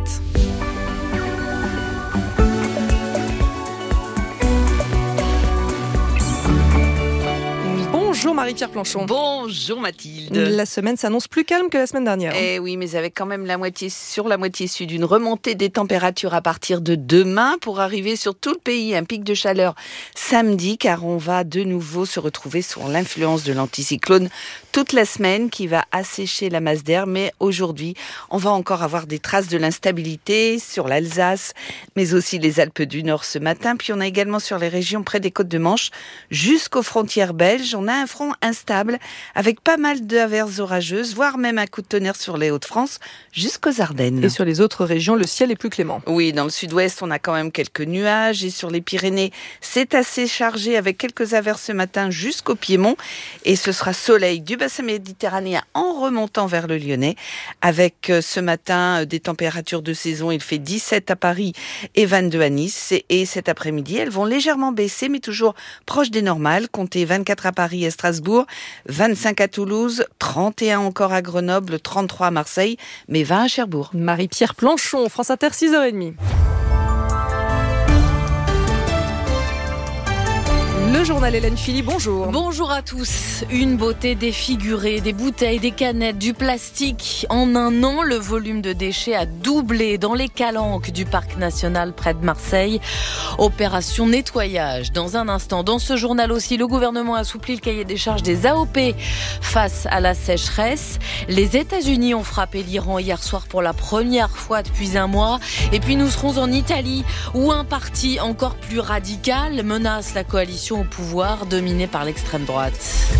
Bonjour Marie-Pierre Planchon. Bonjour Mathilde. La semaine s'annonce plus calme que la semaine dernière. Eh oui, mais avec quand même la moitié sur la moitié sud, une remontée des températures à partir de demain pour arriver sur tout le pays, un pic de chaleur samedi, car on va de nouveau se retrouver sous l'influence de l'anticyclone toute la semaine qui va assécher la masse d'air. Mais aujourd'hui, on va encore avoir des traces de l'instabilité sur l'Alsace, mais aussi les Alpes du Nord ce matin. Puis on a également sur les régions près des côtes de Manche jusqu'aux frontières belges. On a un front instable avec pas mal d'averses orageuses, voire même un coup de tonnerre sur les Hauts-de-France jusqu'aux Ardennes. Et sur les autres régions, le ciel est plus clément. Oui, dans le sud-ouest, on a quand même quelques nuages et sur les Pyrénées, c'est assez chargé avec quelques averses ce matin jusqu'au Piémont et ce sera soleil du bassin méditerranéen en remontant vers le Lyonnais avec ce matin des températures de saison. Il fait dix-sept à Paris et vingt-deux à Nice et cet après-midi, elles vont légèrement baisser mais toujours proches des normales. Comptez vingt-quatre à Paris et Strasbourg, vingt-cinq à Toulouse, trente et un encore à Grenoble, trente-trois à Marseille, mais vingt à Cherbourg. Marie-Pierre Planchon, France Inter, six heures trente. Le journal Hélène Philly, bonjour. Bonjour à tous. Une beauté défigurée, des bouteilles, des canettes, du plastique. En un an, le volume de déchets a doublé dans les calanques du parc national près de Marseille. Opération nettoyage. Dans un instant, dans ce journal aussi, le gouvernement assouplit le cahier des charges des A O P face à la sécheresse. Les États-Unis ont frappé l'Iran hier soir pour la première fois depuis un mois. Et puis nous serons en Italie où un parti encore plus radical menace la coalition au pouvoir dominée par l'extrême droite.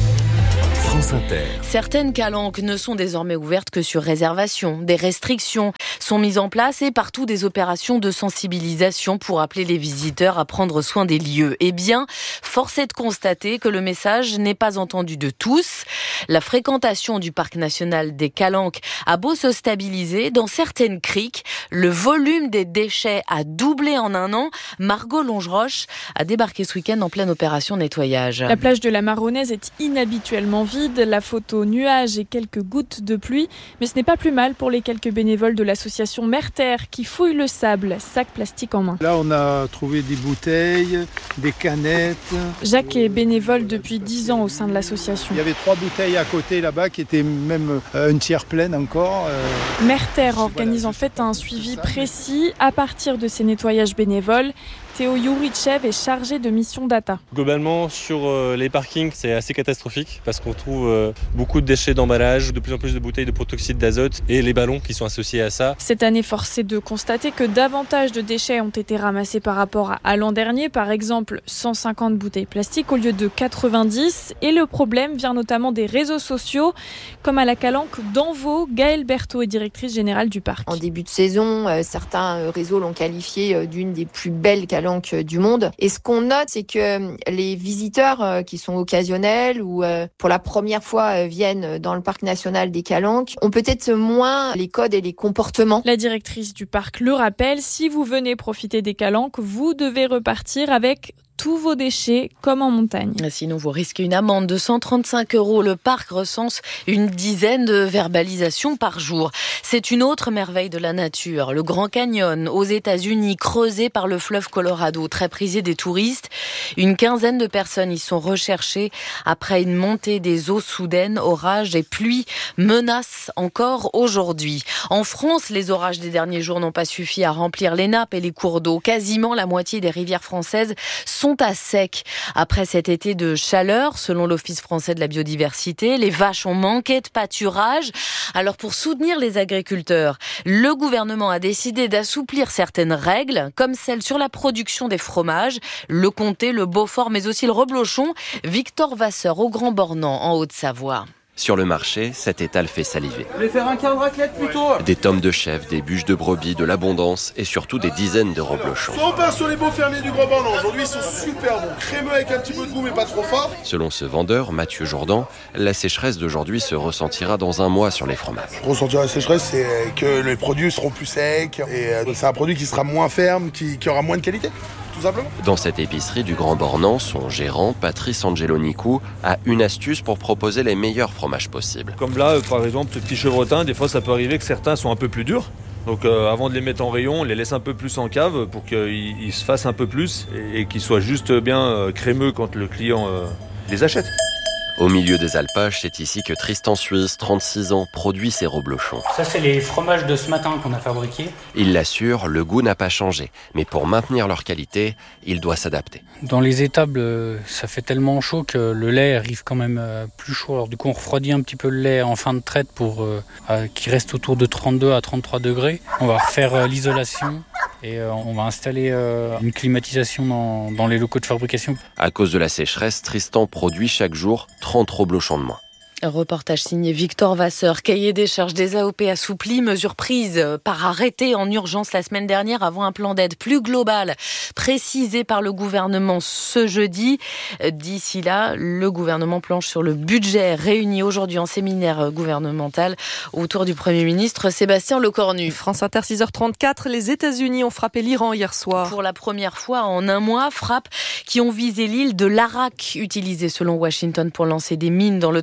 France Inter. Certaines calanques ne sont désormais ouvertes que sur réservation. Des restrictions sont mises en place et partout des opérations de sensibilisation pour appeler les visiteurs à prendre soin des lieux. Eh bien, force est de constater que le message n'est pas entendu de tous. La fréquentation du parc national des Calanques a beau se stabiliser, dans certaines criques, le volume des déchets a doublé en un an. Margot Longeroche a débarqué ce week-end en pleine opération nettoyage. La plage de la Maronnaise est inhabituellement vide. La photo nuages et quelques gouttes de pluie. Mais ce n'est pas plus mal pour les quelques bénévoles de l'association Merterre qui fouillent le sable, sac plastique en main. Là, on a trouvé des bouteilles, des canettes. Jacques est bénévole depuis dix ans au sein de l'association. Il y avait trois bouteilles à côté là-bas qui étaient même euh, une tiers pleine encore. Euh... Merterre organise en fait un suivi précis à partir de ces nettoyages bénévoles. Théo Yourichev est chargé de mission data. Globalement, sur euh, les parkings, c'est assez catastrophique parce qu'on trouve euh, beaucoup de déchets d'emballage, de plus en plus de bouteilles de protoxyde d'azote et les ballons qui sont associés à ça. Cette année, force est de constater que davantage de déchets ont été ramassés par rapport à, à l'an dernier. Par exemple, cent cinquante bouteilles plastiques au lieu de quatre-vingt-dix. Et le problème vient notamment des réseaux sociaux, comme à la calanque d'Envaux. Gaëlle Berthaud est directrice générale du parc. En début de saison, euh, certains réseaux l'ont qualifié euh, d'une des plus belles calanques du monde. Et ce qu'on note, c'est que les visiteurs qui sont occasionnels ou pour la première fois viennent dans le parc national des Calanques ont peut-être moins les codes et les comportements. La directrice du parc le rappelle, si vous venez profiter des Calanques, vous devez repartir avec tous vos déchets, comme en montagne. Sinon, vous risquez une amende de cent trente-cinq euros. Le parc recense une dizaine de verbalisations par jour. C'est une autre merveille de la nature. Le Grand Canyon, aux États-Unis, creusé par le fleuve Colorado, très prisé des touristes. Une quinzaine de personnes y sont recherchées après une montée des eaux soudaines. Orages et pluies menacent encore aujourd'hui. En France, les orages des derniers jours n'ont pas suffi à remplir les nappes et les cours d'eau. Quasiment la moitié des rivières françaises sont à sec. Après cet été de chaleur, selon l'Office français de la biodiversité, les vaches ont manqué de pâturage. Alors pour soutenir les agriculteurs, le gouvernement a décidé d'assouplir certaines règles, comme celle sur la production des fromages, le comté, le Beaufort, mais aussi le reblochon. Victor Vasseur au Grand Bornand, en Haute-Savoie. Sur le marché, cet étal fait saliver. Vous voulez faire un quart de raclette plutôt ? Des tomes de chèvre, des bûches de brebis, de l'abondance et surtout des dizaines de reblochons. On part sur les beaux fermiers du Grand Bornand. Aujourd'hui, ils sont super bons. Crémeux avec un petit peu de goût, mais pas trop fort. Selon ce vendeur, Mathieu Jourdan, la sécheresse d'aujourd'hui se ressentira dans un mois sur les fromages. Ressentir la sécheresse, c'est que les produits seront plus secs et c'est un produit qui sera moins ferme, qui, qui aura moins de qualité. Tout simplement. Dans cette épicerie du Grand Bornand, son gérant, Patrice Angelonicou, a une astuce pour proposer les meilleurs fromages possibles. Comme là, par exemple, ce petit chevretin, des fois ça peut arriver que certains sont un peu plus durs. Donc euh, avant de les mettre en rayon, on les laisse un peu plus en cave pour qu'ils ils se fassent un peu plus et, et qu'ils soient juste bien euh, crémeux quand le client euh, les achète. Au milieu des alpages, c'est ici que Tristan Suisse, trente-six ans, produit ses reblochons. Ça, c'est les fromages de ce matin qu'on a fabriqués. Il l'assure, le goût n'a pas changé. Mais pour maintenir leur qualité, il doit s'adapter. Dans les étables, ça fait tellement chaud que le lait arrive quand même plus chaud. Alors du coup, on refroidit un petit peu le lait en fin de traite pour euh, qu'il reste autour de trente-deux à trente-trois degrés. On va refaire euh, l'isolation. Et euh, on va installer euh, une climatisation dans, dans les locaux de fabrication. À cause de la sécheresse, Tristan produit chaque jour trente reblochons de moins. Reportage signé Victor Vasseur. Cahier des charges des A O P assoupli, mesure prise par arrêté en urgence la semaine dernière avant un plan d'aide plus global précisé par le gouvernement ce jeudi. D'ici là, le gouvernement planche sur le budget réuni aujourd'hui en séminaire gouvernemental autour du Premier ministre Sébastien Lecornu. France Inter, six heures trente-quatre, les États-Unis ont frappé l'Iran hier soir. Pour la première fois en un mois, frappes qui ont visé l'île de l'Arak, utilisée selon Washington pour lancer des mines dans le très stratégique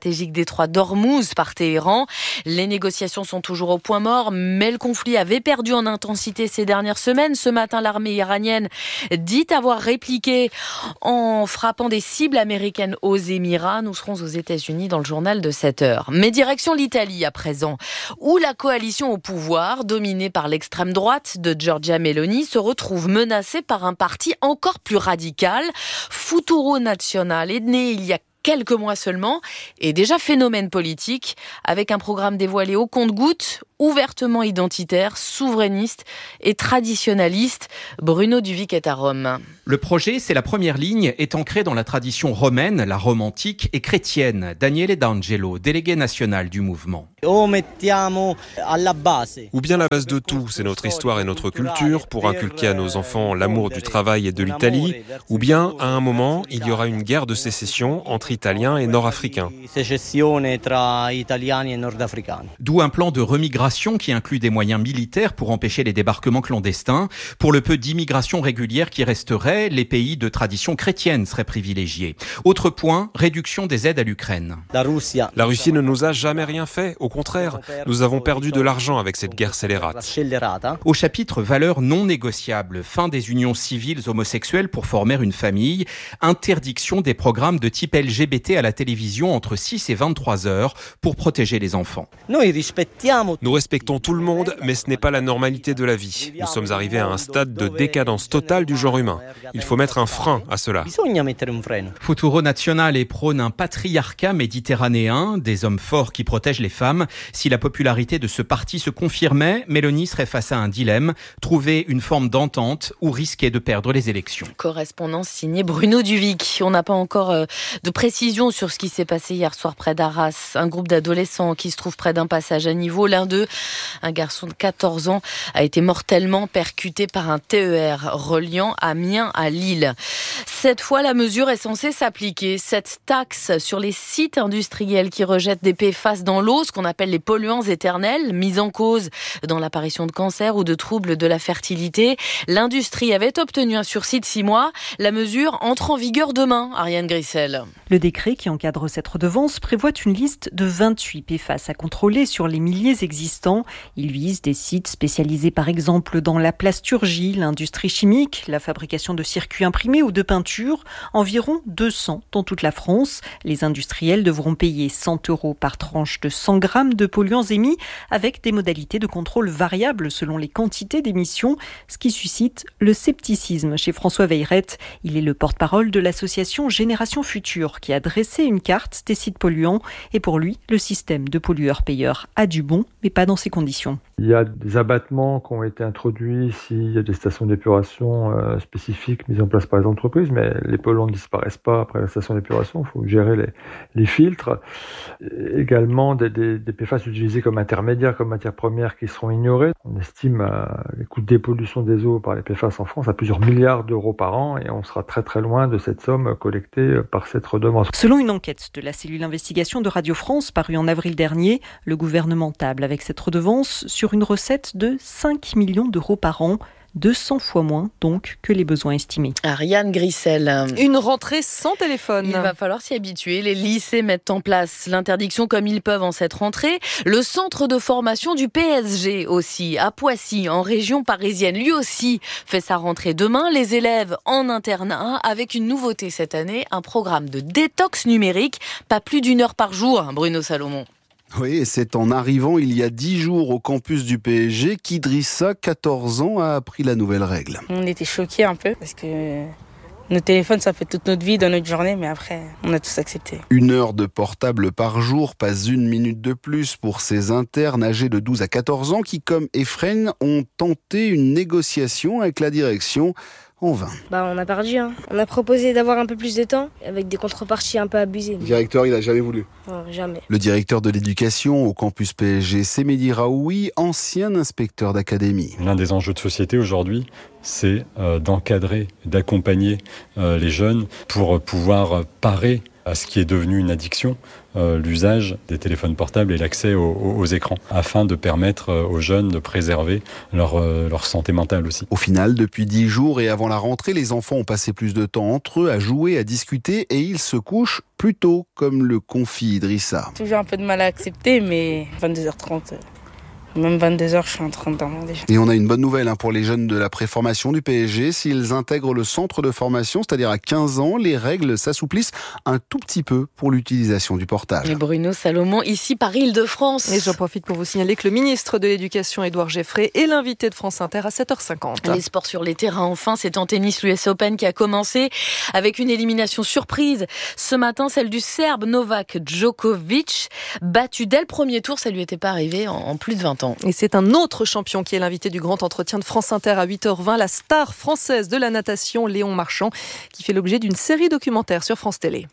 stratégique détroit d'Ormuz par Téhéran. Les négociations sont toujours au point mort, mais le conflit avait perdu en intensité ces dernières semaines. Ce matin, l'armée iranienne dit avoir répliqué en frappant des cibles américaines aux Émirats. Nous serons aux États-Unis dans le journal de sept heures. Mais direction l'Italie à présent, où la coalition au pouvoir, dominée par l'extrême droite de Giorgia Meloni, se retrouve menacée par un parti encore plus radical. Futuro Nazionale est né il y a quelques mois seulement, et déjà phénomène politique, avec un programme dévoilé au compte-gouttes, ouvertement identitaire, souverainiste et traditionnaliste. Bruno Duvic est à Rome. Le projet, c'est la première ligne, est ancrée dans la tradition romaine, la Rome antique et chrétienne. Daniele D'Angelo, délégué national du mouvement. Ou bien la base de tout, c'est notre histoire et notre culture, pour inculquer à nos enfants l'amour du travail et de l'Italie, ou bien, à un moment, il y aura une guerre de sécession entre Italiens et Nord-Africains. D'où un plan de remigration qui inclut des moyens militaires pour empêcher les débarquements clandestins. Pour le peu d'immigration régulière qui resterait, les pays de tradition chrétienne seraient privilégiés. Autre point, réduction des aides à l'Ukraine. La Russie ne nous a jamais rien fait. Au contraire, nous avons perdu de l'argent avec cette guerre scélérate. Au chapitre valeurs non négociables, fin des unions civiles homosexuelles pour former une famille, interdiction des programmes de type L G B T à la télévision entre six et vingt-trois heures pour protéger les enfants. Nous respectons tout le monde, mais ce n'est pas la normalité de la vie. Nous sommes arrivés à un stade de décadence totale du genre humain. Il faut mettre un frein à cela. Futuro Nazionale prône un patriarcat méditerranéen, des hommes forts qui protègent les femmes. Si la popularité de ce parti se confirmait, Meloni serait face à un dilemme, trouver une forme d'entente ou risquer de perdre les élections. Correspondance signée Bruno Duvic. On n'a pas encore euh, de précision sur ce qui s'est passé hier soir près d'Arras. Un groupe d'adolescents qui se trouve près d'un passage à niveau. L'un d'eux, un garçon de quatorze ans, a été mortellement percuté par un T E R reliant Amiens à Lille. Cette fois, la mesure est censée s'appliquer. Cette taxe sur les sites industriels qui rejettent des P F A S dans l'eau, ce qu'on appelle les polluants éternels, mis en cause dans l'apparition de cancers ou de troubles de la fertilité. L'industrie avait obtenu un sursis de six mois. La mesure entre en vigueur demain, Ariane Grissel. Le décret qui encadre cette redevance prévoit une liste de vingt-huit P F A S à contrôler sur les milliers existants. Il vise des sites spécialisés par exemple dans la plasturgie, l'industrie chimique, la fabrication de circuits imprimés ou de peinture. Environ deux cents dans toute la France. Les industriels devront payer cent euros par tranche de cent grammes de polluants émis avec des modalités de contrôle variables selon les quantités d'émissions, ce qui suscite le scepticisme chez François Veillerette. Il est le porte-parole de l'association Génération Future qui a dressé une carte des sites polluants et pour lui, le système de pollueur-payeur a du bon, mais pas dans ces conditions. Il y a des abattements qui ont été introduits s'il y a des stations d'épuration euh, spécifiques mises en place par les entreprises, mais les polluants ne disparaissent pas après la station d'épuration, il faut gérer les, les filtres. Et également des, des, des P F A S utilisés comme intermédiaires, comme matières premières qui seront ignorées. On estime euh, les coûts de dépollution des eaux par les P F A S en France à plusieurs milliards d'euros par an et on sera très très loin de cette somme collectée par cette redevance. Selon une enquête de la cellule investigation de Radio France parue en avril dernier, le gouvernement table avec cette redevance sur une recette de cinq millions d'euros par an. deux cents fois moins donc que les besoins estimés. Ariane Grissel. Une rentrée sans téléphone. Il va falloir s'y habituer. Les lycées mettent en place l'interdiction comme ils peuvent en cette rentrée. Le centre de formation du P S G aussi, à Poissy, en région parisienne, lui aussi fait sa rentrée demain. Les élèves en internat avec une nouveauté cette année, un programme de détox numérique, pas plus d'une heure par jour, Bruno Salomon. Oui, et c'est en arrivant il y a dix jours au campus du P S G qu'Idrissa, quatorze ans, a appris la nouvelle règle. On était choqués un peu parce que nos téléphones, ça fait toute notre vie dans notre journée, mais après, on a tous accepté. Une heure de portable par jour, pas une minute de plus pour ces internes âgés de douze à quatorze ans qui, comme Efren, ont tenté une négociation avec la direction. En vain. Bah on a perdu, hein. On a proposé d'avoir un peu plus de temps, avec des contreparties un peu abusées. Le directeur, il a jamais voulu. Non, jamais. Le directeur de l'éducation au campus P S G, c'est Mehdi Raoui, ancien inspecteur d'académie. L'un des enjeux de société aujourd'hui, c'est euh, d'encadrer, d'accompagner euh, les jeunes pour pouvoir parer à ce qui est devenu une addiction euh, l'usage des téléphones portables et l'accès aux, aux écrans, afin de permettre aux jeunes de préserver leur, euh, leur santé mentale aussi. Au final, depuis dix jours et avant la rentrée, les enfants ont passé plus de temps entre eux, à jouer, à discuter, et ils se couchent plus tôt, comme le confie Idrissa. Toujours un peu de mal à accepter, mais vingt-deux heures trente... Même vingt-deux heures, je suis en train de dormir déjà. Et on a une bonne nouvelle hein, pour les jeunes de la préformation du P S G. S'ils intègrent le centre de formation, c'est-à-dire à quinze ans, les règles s'assouplissent un tout petit peu pour l'utilisation du portable. Et Bruno Salomon, ici par Île-de-France. Et j'en profite pour vous signaler que le ministre de l'Éducation, Édouard Geffray, est l'invité de France Inter à sept heures cinquante. Les sports sur les terrains, enfin, c'est en tennis l'U S Open qui a commencé avec une élimination surprise. Ce matin, celle du Serbe Novak Djokovic, battu dès le premier tour. Ça lui était pas arrivé en, en plus de vingt ans. Et c'est un autre champion qui est l'invité du grand entretien de France Inter à huit heures vingt, la star française de la natation, Léon Marchand, qui fait l'objet d'une série documentaire sur France Télé.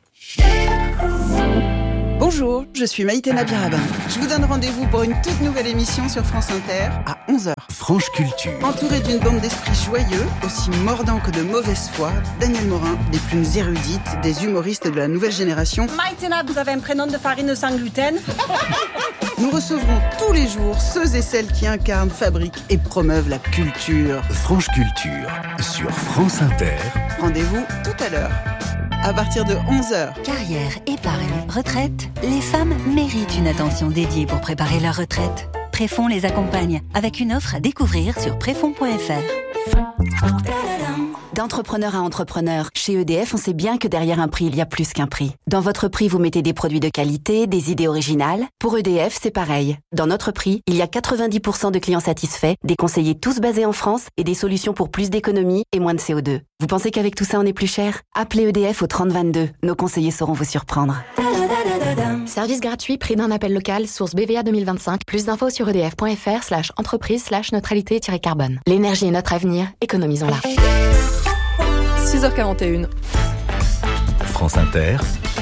Bonjour, je suis Maïté Nabirabin. Je vous donne rendez-vous pour une toute nouvelle émission sur France Inter à onze heures. Franche Culture. Entouré d'une bande d'esprits joyeux, aussi mordants que de mauvaise foi, Daniel Morin, des plus érudites, des humoristes de la nouvelle génération. Maïté Nab, vous avez un prénom de farine sans gluten. Nous recevrons tous les jours ceux et celles qui incarnent, fabriquent et promeuvent la culture. Franche Culture sur France Inter. Rendez-vous tout à l'heure, à partir de onze heures. Carrière, épargne, retraite, les femmes méritent une attention dédiée pour préparer leur retraite. Préfonds les accompagne avec une offre à découvrir sur préfonds point f r. D'entrepreneur à entrepreneur, chez E D F, on sait bien que derrière un prix, il y a plus qu'un prix. Dans votre prix, vous mettez des produits de qualité, des idées originales. Pour E D F, c'est pareil. Dans notre prix, il y a quatre-vingt-dix pour cent de clients satisfaits, des conseillers tous basés en France et des solutions pour plus d'économies et moins de C O deux. Vous pensez qu'avec tout ça, on est plus cher ? Appelez E D F au trente vingt-deux. Nos conseillers sauront vous surprendre. Service gratuit, prix d'un appel local, source B V A deux mille vingt-cinq. Plus d'infos sur edf point f r slash entreprise slash neutralité-carbone. L'énergie est notre avenir, économisons-la. six heures quarante et une. France Inter.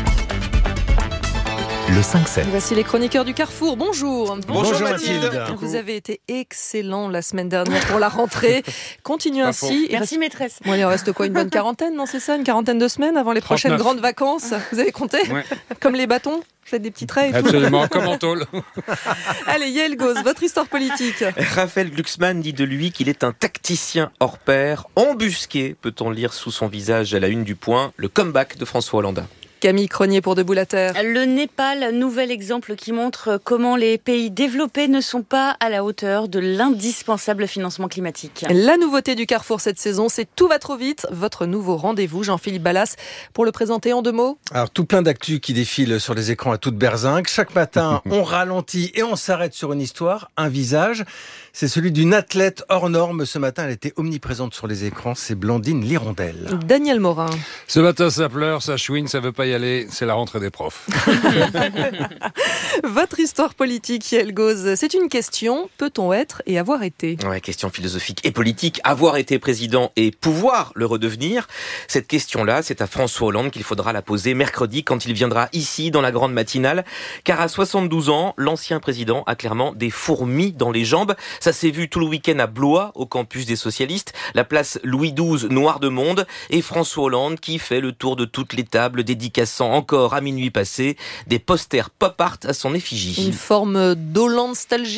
Le cinq sept. Voici les chroniqueurs du Carrefour. Bonjour. Bonjour, Bonjour Mathilde. Mathilde. Vous avez été excellent la semaine dernière pour la rentrée. Continuez ainsi. Merci maîtresse. Bon, il en reste quoi, une bonne quarantaine, non, c'est ça, une quarantaine de semaines avant les prochaines trente-neuf. grandes vacances. Vous avez compté ? Ouais. Comme les bâtons. Vous faites des petits traits et tout. Absolument, comme en tôle. Allez, Yael Gauze, votre histoire politique. Raphaël Glucksmann dit de lui qu'il est un tacticien hors pair, embusqué, peut-on lire sous son visage à la une du Point, le comeback de François Hollande. Camille Cronier pour Debout la Terre. Le Népal, nouvel exemple qui montre comment les pays développés ne sont pas à la hauteur de l'indispensable financement climatique. La nouveauté du Carrefour cette saison, c'est Tout va trop vite. Votre nouveau rendez-vous, Jean-Philippe Ballas, pour le présenter en deux mots. Alors, tout plein d'actu qui défilent sur les écrans à toute berzingue. Chaque matin, on ralentit et on s'arrête sur une histoire, un visage. C'est celui d'une athlète hors norme. Ce matin, elle était omniprésente sur les écrans. C'est Blandine Lirondelle. Daniel Morin. Ce matin, ça pleure, ça chouine, ça veut pas y aller. C'est la rentrée des profs. Votre histoire politique, Yael Gauze, c'est une question. Peut-on être et avoir été ? Ouais, question philosophique et politique. Avoir été président et pouvoir le redevenir. Cette question-là, c'est à François Hollande qu'il faudra la poser mercredi quand il viendra ici dans la grande matinale. Car à soixante-douze ans, l'ancien président a clairement des fourmis dans les jambes. Ça s'est vu tout le week-end à Blois, au campus des socialistes. La place Louis douze, noire de monde. Et François Hollande qui fait le tour de toutes les tables, dédicaçant encore à minuit passé des posters pop art à son effigie. Une forme d'Hollandestalgie ?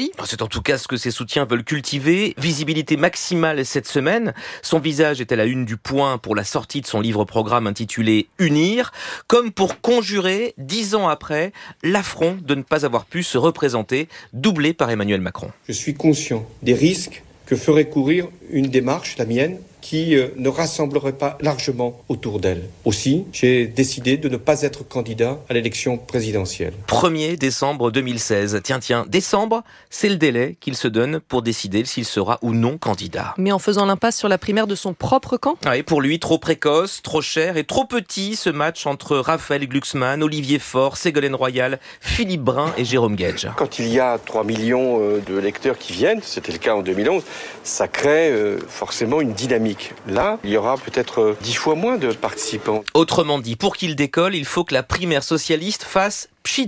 C'est en tout cas ce que ses soutiens veulent cultiver. Visibilité maximale cette semaine. Son visage est à la une du Point pour la sortie de son livre-programme intitulé « Unir », comme pour conjurer, dix ans après, l'affront de ne pas avoir pu se représenter, doublé par Emmanuel Macron. Je suis conscient des risques que ferait courir une démarche, la mienne, qui euh, ne rassemblerait pas largement autour d'elle. Aussi, j'ai décidé de ne pas être candidat à l'élection présidentielle. premier décembre deux mille seize. Tiens, tiens, décembre, c'est le délai qu'il se donne pour décider s'il sera ou non candidat. Mais en faisant l'impasse sur la primaire de son propre camp ? Ah, et pour lui, trop précoce, trop cher et trop petit, ce match entre Raphaël Glucksmann, Olivier Faure, Ségolène Royal, Philippe Brun et Jérôme Guedj. Quand il y a trois millions de lecteurs qui viennent, c'était le cas en deux mille onze, ça crée euh, forcément une dynamique. Là, il y aura peut-être dix fois moins de participants. Autrement dit, pour qu'il décolle, il faut que la primaire socialiste fasse pchit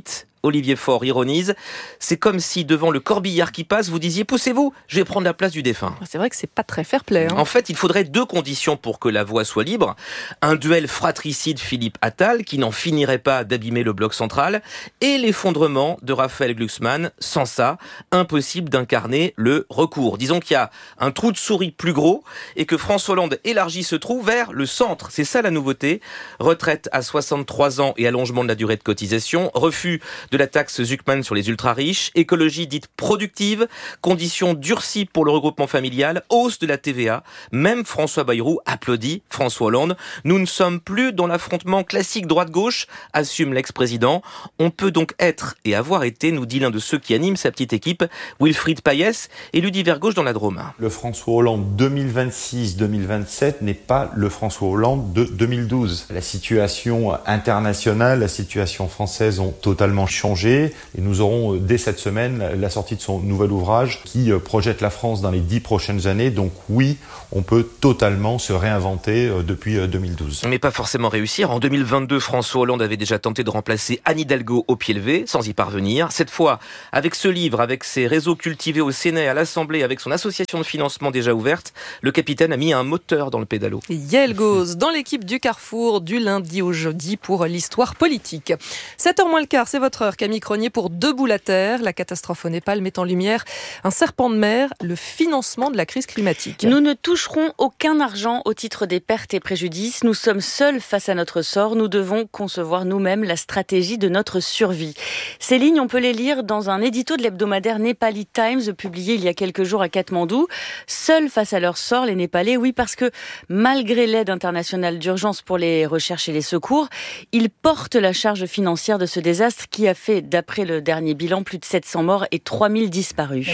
Olivier Faure ironise. C'est comme si devant le corbillard qui passe, vous disiez « poussez-vous, je vais prendre la place du défunt ». C'est vrai que c'est pas très fair-play. Hein. En fait, il faudrait deux conditions pour que la voie soit libre. Un duel fratricide Philippe Attal, qui n'en finirait pas d'abîmer le bloc central, et l'effondrement de Raphaël Glucksmann. Sans ça, impossible d'incarner le recours. Disons qu'il y a un trou de souris plus gros et que François Hollande élargit ce trou vers le centre. C'est ça la nouveauté. Retraite à soixante-trois ans et allongement de la durée de cotisation, refus de la taxe Zuckman sur les ultra-riches, écologie dite productive, conditions durcies pour le regroupement familial, hausse de la T V A. Même François Bayrou applaudit François Hollande. Nous ne sommes plus dans l'affrontement classique droite-gauche, assume l'ex-président. On peut donc être et avoir été, nous dit l'un de ceux qui animent sa petite équipe, Wilfried Payès, élu d'hiver gauche dans la Drôme. Le François Hollande deux mille vingt-six deux mille vingt-sept n'est pas le François Hollande de deux mille douze. La situation internationale, la situation française ont totalement changé et nous aurons dès cette semaine la sortie de son nouvel ouvrage qui projette la France dans les dix prochaines années. Donc oui, on peut totalement se réinventer depuis deux mille douze. Mais pas forcément réussir. En deux mille vingt-deux, François Hollande avait déjà tenté de remplacer Anne Hidalgo au pied levé, sans y parvenir. Cette fois, avec ce livre, avec ses réseaux cultivés au Sénat et à l'Assemblée, avec son association de financement déjà ouverte, le capitaine a mis un moteur dans le pédalo. Yael Gauze, dans l'équipe du Carrefour, du lundi au jeudi pour l'histoire politique. sept heures moins le quart, c'est votre heure, Camille Cronier, pour Debout la Terre. La catastrophe au Népal met en lumière un serpent de mer, le financement de la crise climatique. Nous ne toucherons aucun argent au titre des pertes et préjudices. Nous sommes seuls face à notre sort. Nous devons concevoir nous-mêmes la stratégie de notre survie. Ces lignes, on peut les lire dans un édito de l'hebdomadaire Nepali Times, publié il y a quelques jours à Katmandou. Seuls face à leur sort, les Népalais, oui, parce que malgré l'aide internationale d'urgence pour les recherches et les secours, ils portent la charge financière de ce désastre qui a fait, d'après le dernier bilan, plus de sept cents morts et trois mille disparus.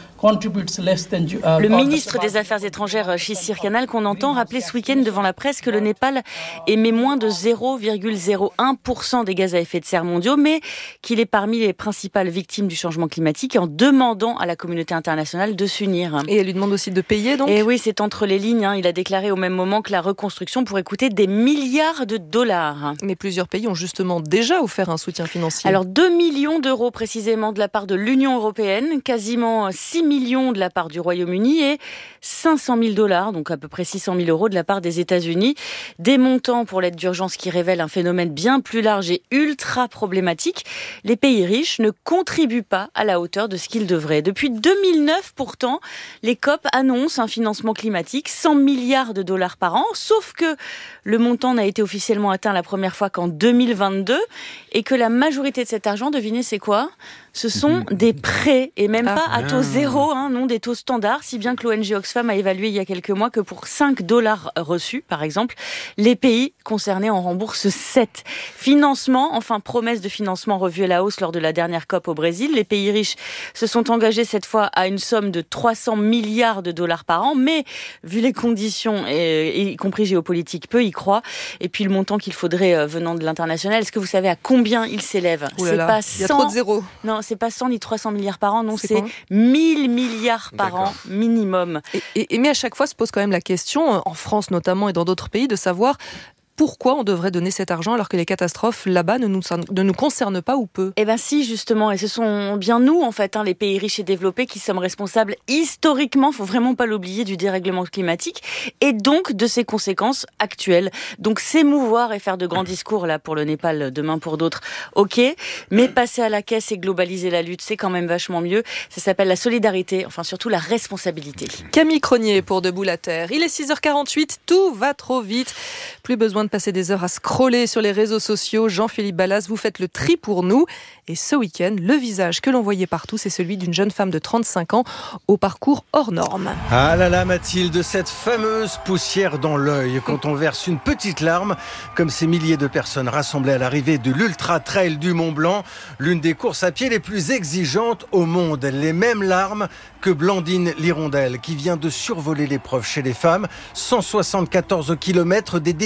Le ministre des Affaires étrangères, Shishir Kanal, qu'on entend rappeler ce week-end devant la presse que le Népal émet moins de zéro virgule zéro un pour cent des gaz à effet de serre mondiaux, mais qu'il est parmi les principales victimes du changement climatique, en demandant à la communauté internationale de s'unir. Et elle lui demande aussi de payer, donc ? Et oui, c'est entre les lignes. Hein. Il a déclaré au même moment que la reconstruction pourrait coûter des milliards de dollars. Mais plusieurs pays ont justement déjà offert un soutien financier. Alors deux millions d'euros précisément de la part de l'Union européenne, quasiment six millions de la part du Royaume-Uni et cinq cent mille dollars, donc à peu près six cent mille euros de la part des États-Unis. Des montants pour l'aide d'urgence qui révèlent un phénomène bien plus large et ultra problématique. Les pays riches ne contribuent pas à la hauteur de ce qu'ils devraient. Depuis deux mille neuf, pourtant, les C O P annoncent un financement climatique, cent milliards de dollars par an, sauf que le montant n'a été officiellement atteint la première fois qu'en deux mille vingt-deux et que la majorité de cet argent, devinez c'est quoi ? Ce sont des prêts, et même ah, pas à taux zéro, hein, non des taux standards, si bien que l'O N G Oxfam a évalué il y a quelques mois que pour cinq dollars reçus, par exemple, les pays concernés en remboursent sept. Financement, enfin promesse de financement revue à la hausse lors de la dernière C O P au Brésil. Les pays riches se sont engagés cette fois à une somme de trois cents milliards de dollars par an, mais vu les conditions, et, y compris géopolitiques, peu y croient. Et puis le montant qu'il faudrait venant de l'international, est-ce que vous savez à combien il s'élève ? C'est pas cent... Il y a trop de zéros. Non, c'est pas cent ni trois cents milliards par an, non, c'est, c'est mille milliards par D'accord. an minimum. Et, et, et mais à chaque fois se pose quand même la question, en France notamment et dans d'autres pays, de savoir pourquoi on devrait donner cet argent alors que les catastrophes là-bas ne nous, ne nous concernent pas ou peu ? Eh bien si, justement, et ce sont bien nous, en fait, hein, les pays riches et développés, qui sommes responsables historiquement, il ne faut vraiment pas l'oublier, du dérèglement climatique et donc de ses conséquences actuelles. Donc s'émouvoir et faire de grands discours, là, pour le Népal, demain pour d'autres, ok, mais passer à la caisse et globaliser la lutte, c'est quand même vachement mieux. Ça s'appelle la solidarité, enfin surtout la responsabilité. Camille Cronier pour Debout la Terre. Il est six heures quarante-huit, tout va trop vite. Plus besoin de passer des heures à scroller sur les réseaux sociaux. Jean-Philippe Ballas, vous faites le tri pour nous. Et ce week-end, le visage que l'on voyait partout, c'est celui d'une jeune femme de trente-cinq ans au parcours hors norme. Ah là là, Mathilde, cette fameuse poussière dans l'œil quand on verse une petite larme, comme ces milliers de personnes rassemblées à l'arrivée de l'Ultra Trail du Mont Blanc, l'une des courses à pied les plus exigeantes au monde. Les mêmes larmes que Blandine Lirondelle, qui vient de survoler l'épreuve chez les femmes. cent soixante-quatorze kilomètres, des dénivelés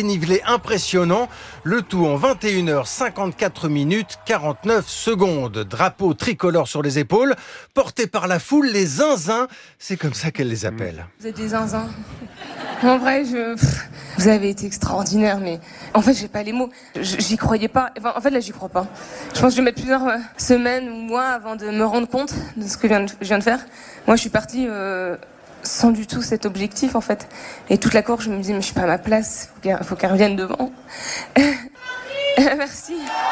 impressionnant. Le tout en vingt et une heures cinquante-quatre minutes quarante-neuf secondes. Drapeau tricolore sur les épaules, porté par la foule, les zinzins, c'est comme ça qu'elle les appelle. Vous êtes des zinzins. En vrai, je... vous avez été extraordinaire, mais en fait, j'ai pas les mots. J'y croyais pas. Enfin, en fait, là, j'y crois pas. Je pense que je vais mettre plusieurs euh, semaines ou mois avant de me rendre compte de ce que je viens de, je viens de faire. Moi, je suis partie euh, sans du tout cet objectif, en fait. Et toute la course, je me disais, mais je suis pas à ma place. Faut qu'elle, faut qu'elle revienne devant. Merci.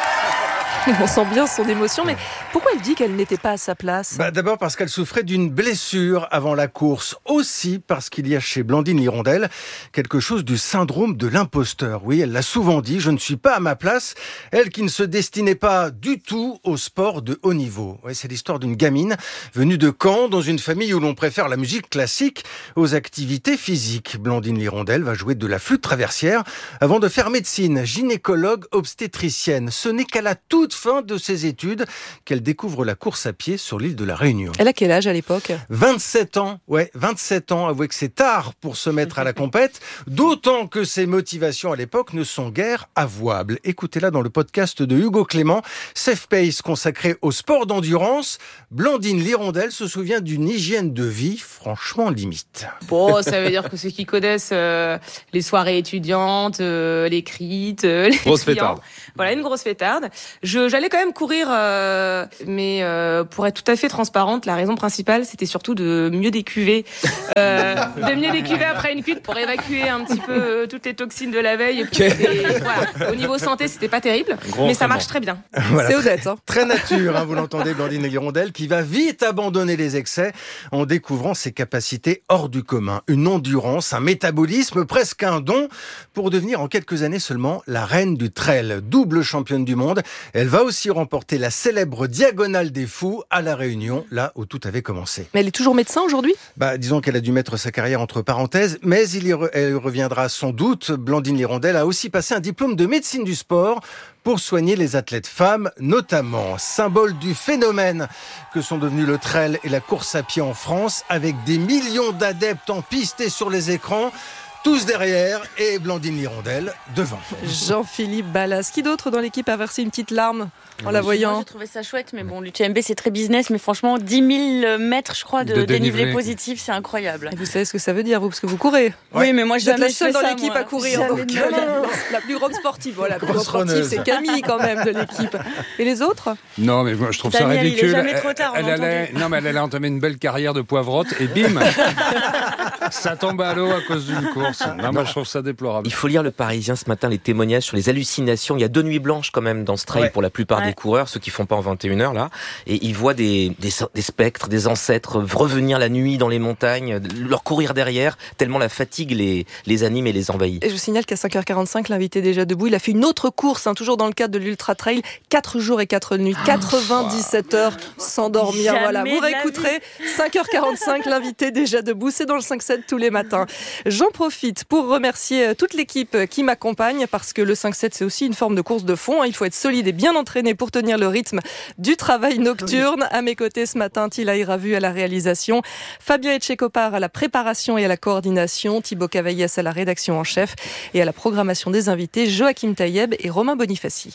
On sent bien son émotion, mais pourquoi elle dit qu'elle n'était pas à sa place ? Bah, d'abord parce qu'elle souffrait d'une blessure avant la course. Aussi parce qu'il y a chez Blandine Lirondelle quelque chose du syndrome de l'imposteur. Oui, elle l'a souvent dit, je ne suis pas à ma place. Elle qui ne se destinait pas du tout au sport de haut niveau. Ouais, c'est l'histoire d'une gamine venue de Caen, dans une famille où l'on préfère la musique classique aux activités physiques. Blandine Lirondelle va jouer de la flûte traversière avant de faire médecine, gynécologue, obstétricienne. Ce n'est qu'à la toute fin de ses études qu'elle découvre la course à pied sur l'île de la Réunion. Elle a quel âge à l'époque ? vingt-sept ans, ouais, vingt-sept ans. Avouez que c'est tard pour se mettre à la compète, d'autant que ses motivations à l'époque ne sont guère avouables. Écoutez-la dans le podcast de Hugo Clément, Safe Pace consacré au sport d'endurance. Blandine Lirondelle se souvient d'une hygiène de vie franchement limite. Bon, ça veut dire que ceux qui connaissent euh, les soirées étudiantes, euh, les crites, euh, les grosse fêtarde. Voilà, une grosse fêtarde. Je, j'allais quand même courir, euh, mais euh, pour être tout à fait transparente, la raison principale, c'était surtout de mieux décuver, euh, de mieux décuver après une cuite pour évacuer un petit peu euh, toutes les toxines de la veille. Et puis, et, voilà. Au niveau santé, c'était pas terrible, Gros mais ça marche très bien. Voilà, c'est honnête. Hein. Très nature, hein, vous l'entendez, Blandine Lirondelle, qui va vite abandonner les excès en découvrant ses capacités hors du commun. Une endurance, un métabolisme, presque un don, pour devenir en quelques années seulement la reine du trail. Double championne du monde, elle va aussi remporter la célèbre Diagonale des Fous à La Réunion, là où tout avait commencé. Mais elle est toujours médecin aujourd'hui ? Bah, disons qu'elle a dû mettre sa carrière entre parenthèses, mais il y re- elle reviendra sans doute. Blandine Lirondelle a aussi passé un diplôme de médecine du sport pour soigner les athlètes femmes, notamment. Symbole du phénomène que sont devenus le trail et la course à pied en France, avec des millions d'adeptes en piste et sur les écrans. Tous derrière et Blandine Lirondelle devant. Jean-Philippe Ballas. Qui d'autre dans l'équipe a versé une petite larme en la voyant ? Moi, j'ai trouvé ça chouette, mais bon, l'U T M B, c'est très business, mais franchement, dix mille mètres, je crois, de, de dénivelé, dénivelé positif, c'est incroyable. Et vous savez ce que ça veut dire, vous, parce que vous courez. Oui, mais moi, vous êtes jamais la seule dans ça, l'équipe moi. à courir. Jamais Donc, de euh, ma vie. la plus grande sportive, voilà, la plus grande Grosse sportive, runneuse. c'est Camille quand même de l'équipe. Et les autres ? Non, mais moi je trouve ça Daniel, il est ridicule. jamais trop tard, on elle, a allait, entendu. non, mais elle allait entamer une belle carrière de poivrotte et bim, ça tombe à l'eau à cause d'une course. Non, moi je trouve ça déplorable. Il faut lire Le Parisien ce matin, les témoignages sur les hallucinations. Il y a deux nuits blanches quand même dans ce trail Ouais. pour la plupart Ouais. des coureurs, ceux qui font pas en vingt et une heures là. Et ils voient des, des, des spectres, des ancêtres revenir la nuit dans les montagnes, leur courir derrière, tellement la fatigue les, les anime et les envahit. Et je vous signale qu'à cinq heures quarante-cinq, l'invité est déjà debout. Il a fait une autre course, hein, toujours dans le cadre de l'Ultra Trail. quatre jours et quatre nuits, quatre-vingt-dix-sept heures sans dormir. Jamais Voilà, vous de la réécouterez. cinq heures quarante-cinq, l'invité déjà debout. C'est dans le cinq sept tous les matins. J'en profite pour remercier toute l'équipe qui m'accompagne parce que le cinq sept, c'est aussi une forme de course de fond. Il faut être solide et bien entraîné pour tenir le rythme du travail nocturne. À mes côtés ce matin, Tilaï Ravu à la réalisation, Fabien Etchekopar à la préparation et à la coordination, Thibaut Cavaillès à la rédaction en chef et à la programmation des invités, Joachim Taïeb et Romain Bonifaci.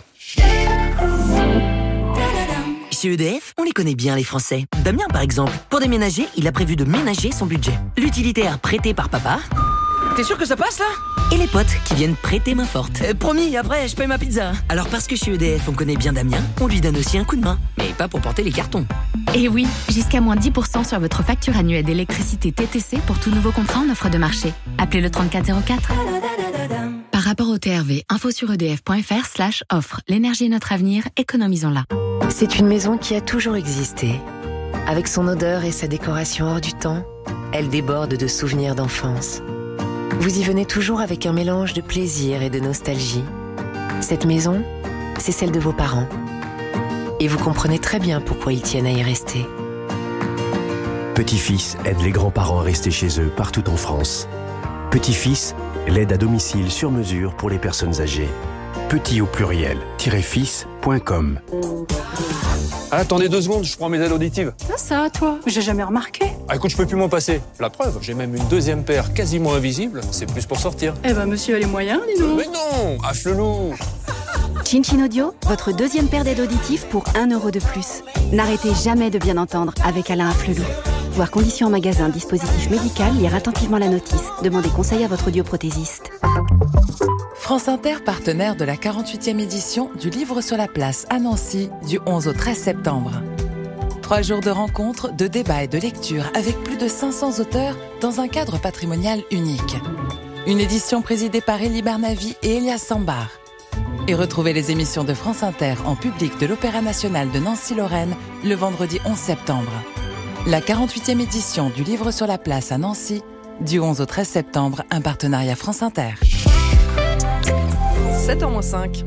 Chez E D F, on les connaît bien les Français. Damien par exemple, pour déménager, il a prévu de ménager son budget. L'utilitaire prêté par papa. T'es sûr que ça passe là ? Et les potes qui viennent prêter main forte. euh, Promis, après je paye ma pizza. Alors parce que chez E D F on connaît bien Damien, on lui donne aussi un coup de main. Mais pas pour porter les cartons. Et oui, jusqu'à moins dix pour cent sur votre facture annuelle d'électricité T T C pour tout nouveau contrat en offre de marché. Appelez le trente-quatre zéro quatre. Par rapport au T R V, info sur edf.fr slash offre. L'énergie est notre avenir, économisons-la. C'est une maison qui a toujours existé. Avec son odeur et sa décoration hors du temps, elle déborde de souvenirs d'enfance. Vous y venez toujours avec un mélange de plaisir et de nostalgie. Cette maison, c'est celle de vos parents. Et vous comprenez très bien pourquoi ils tiennent à y rester. Petit-Fils aide les grands-parents à rester chez eux partout en France. Petit-Fils, l'aide à domicile sur mesure pour les personnes âgées. petit au pluriel, fils point com. Ah, attendez deux secondes, je prends mes aides auditives. Ah ça, toi, j'ai jamais remarqué. Ah écoute, je peux plus m'en passer. La preuve, j'ai même une deuxième paire quasiment invisible. C'est plus pour sortir. Eh ben, monsieur a les moyens, dis donc. Mais non, affle-loup. Chin Chin Audio, votre deuxième paire d'aides auditives pour un euro de plus. N'arrêtez jamais de bien entendre avec Alain Afflelou. Voir conditions en magasin, dispositif médical, lire attentivement la notice. Demandez conseil à votre audioprothésiste. France Inter, partenaire de la quarante-huitième édition du Livre sur la place à Nancy du onze au treize septembre. Trois jours de rencontres, de débats et de lectures avec plus de cinq cents auteurs dans un cadre patrimonial unique. Une édition présidée par Elie Barnavi et Elias Sambar. Et retrouvez les émissions de France Inter en public de l'Opéra National de Nancy-Lorraine le vendredi onze septembre. La quarante-huitième édition du Livre sur la place à Nancy, du onze au treize septembre, un partenariat France Inter. sept heures moins cinq.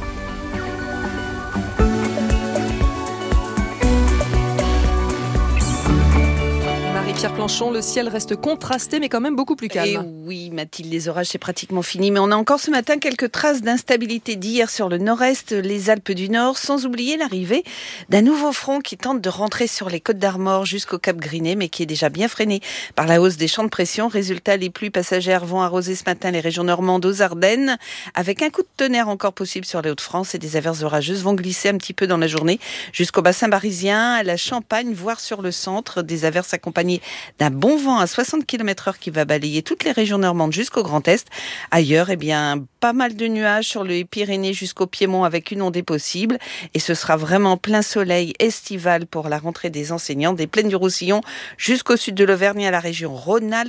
Marie-Pierre Planchon, le ciel reste contrasté mais quand même beaucoup plus calme. Et oui, Mathilde, les orages c'est pratiquement fini, mais on a encore ce matin quelques traces d'instabilité d'hier sur le nord-est, les Alpes du Nord, sans oublier l'arrivée d'un nouveau front qui tente de rentrer sur les Côtes d'Armor jusqu'au Cap Grinet, mais qui est déjà bien freiné par la hausse des champs de pression. Résultat, les pluies passagères vont arroser ce matin les régions normandes aux Ardennes, avec un coup de tonnerre encore possible sur les Hauts-de-France, et des averses orageuses vont glisser un petit peu dans la journée jusqu'au bassin parisien, à la Champagne, voire sur le centre. Des averses accompagnées d'un bon vent à soixante kilomètres heure qui va balayer toutes les régions normandes jusqu'au Grand Est. Ailleurs, eh bien, pas mal de nuages sur les Pyrénées jusqu'au Piémont avec une ondée possible. Et ce sera vraiment plein soleil estival pour la rentrée des enseignants, des plaines du Roussillon jusqu'au sud de l'Auvergne à la région Rhône-Alpes.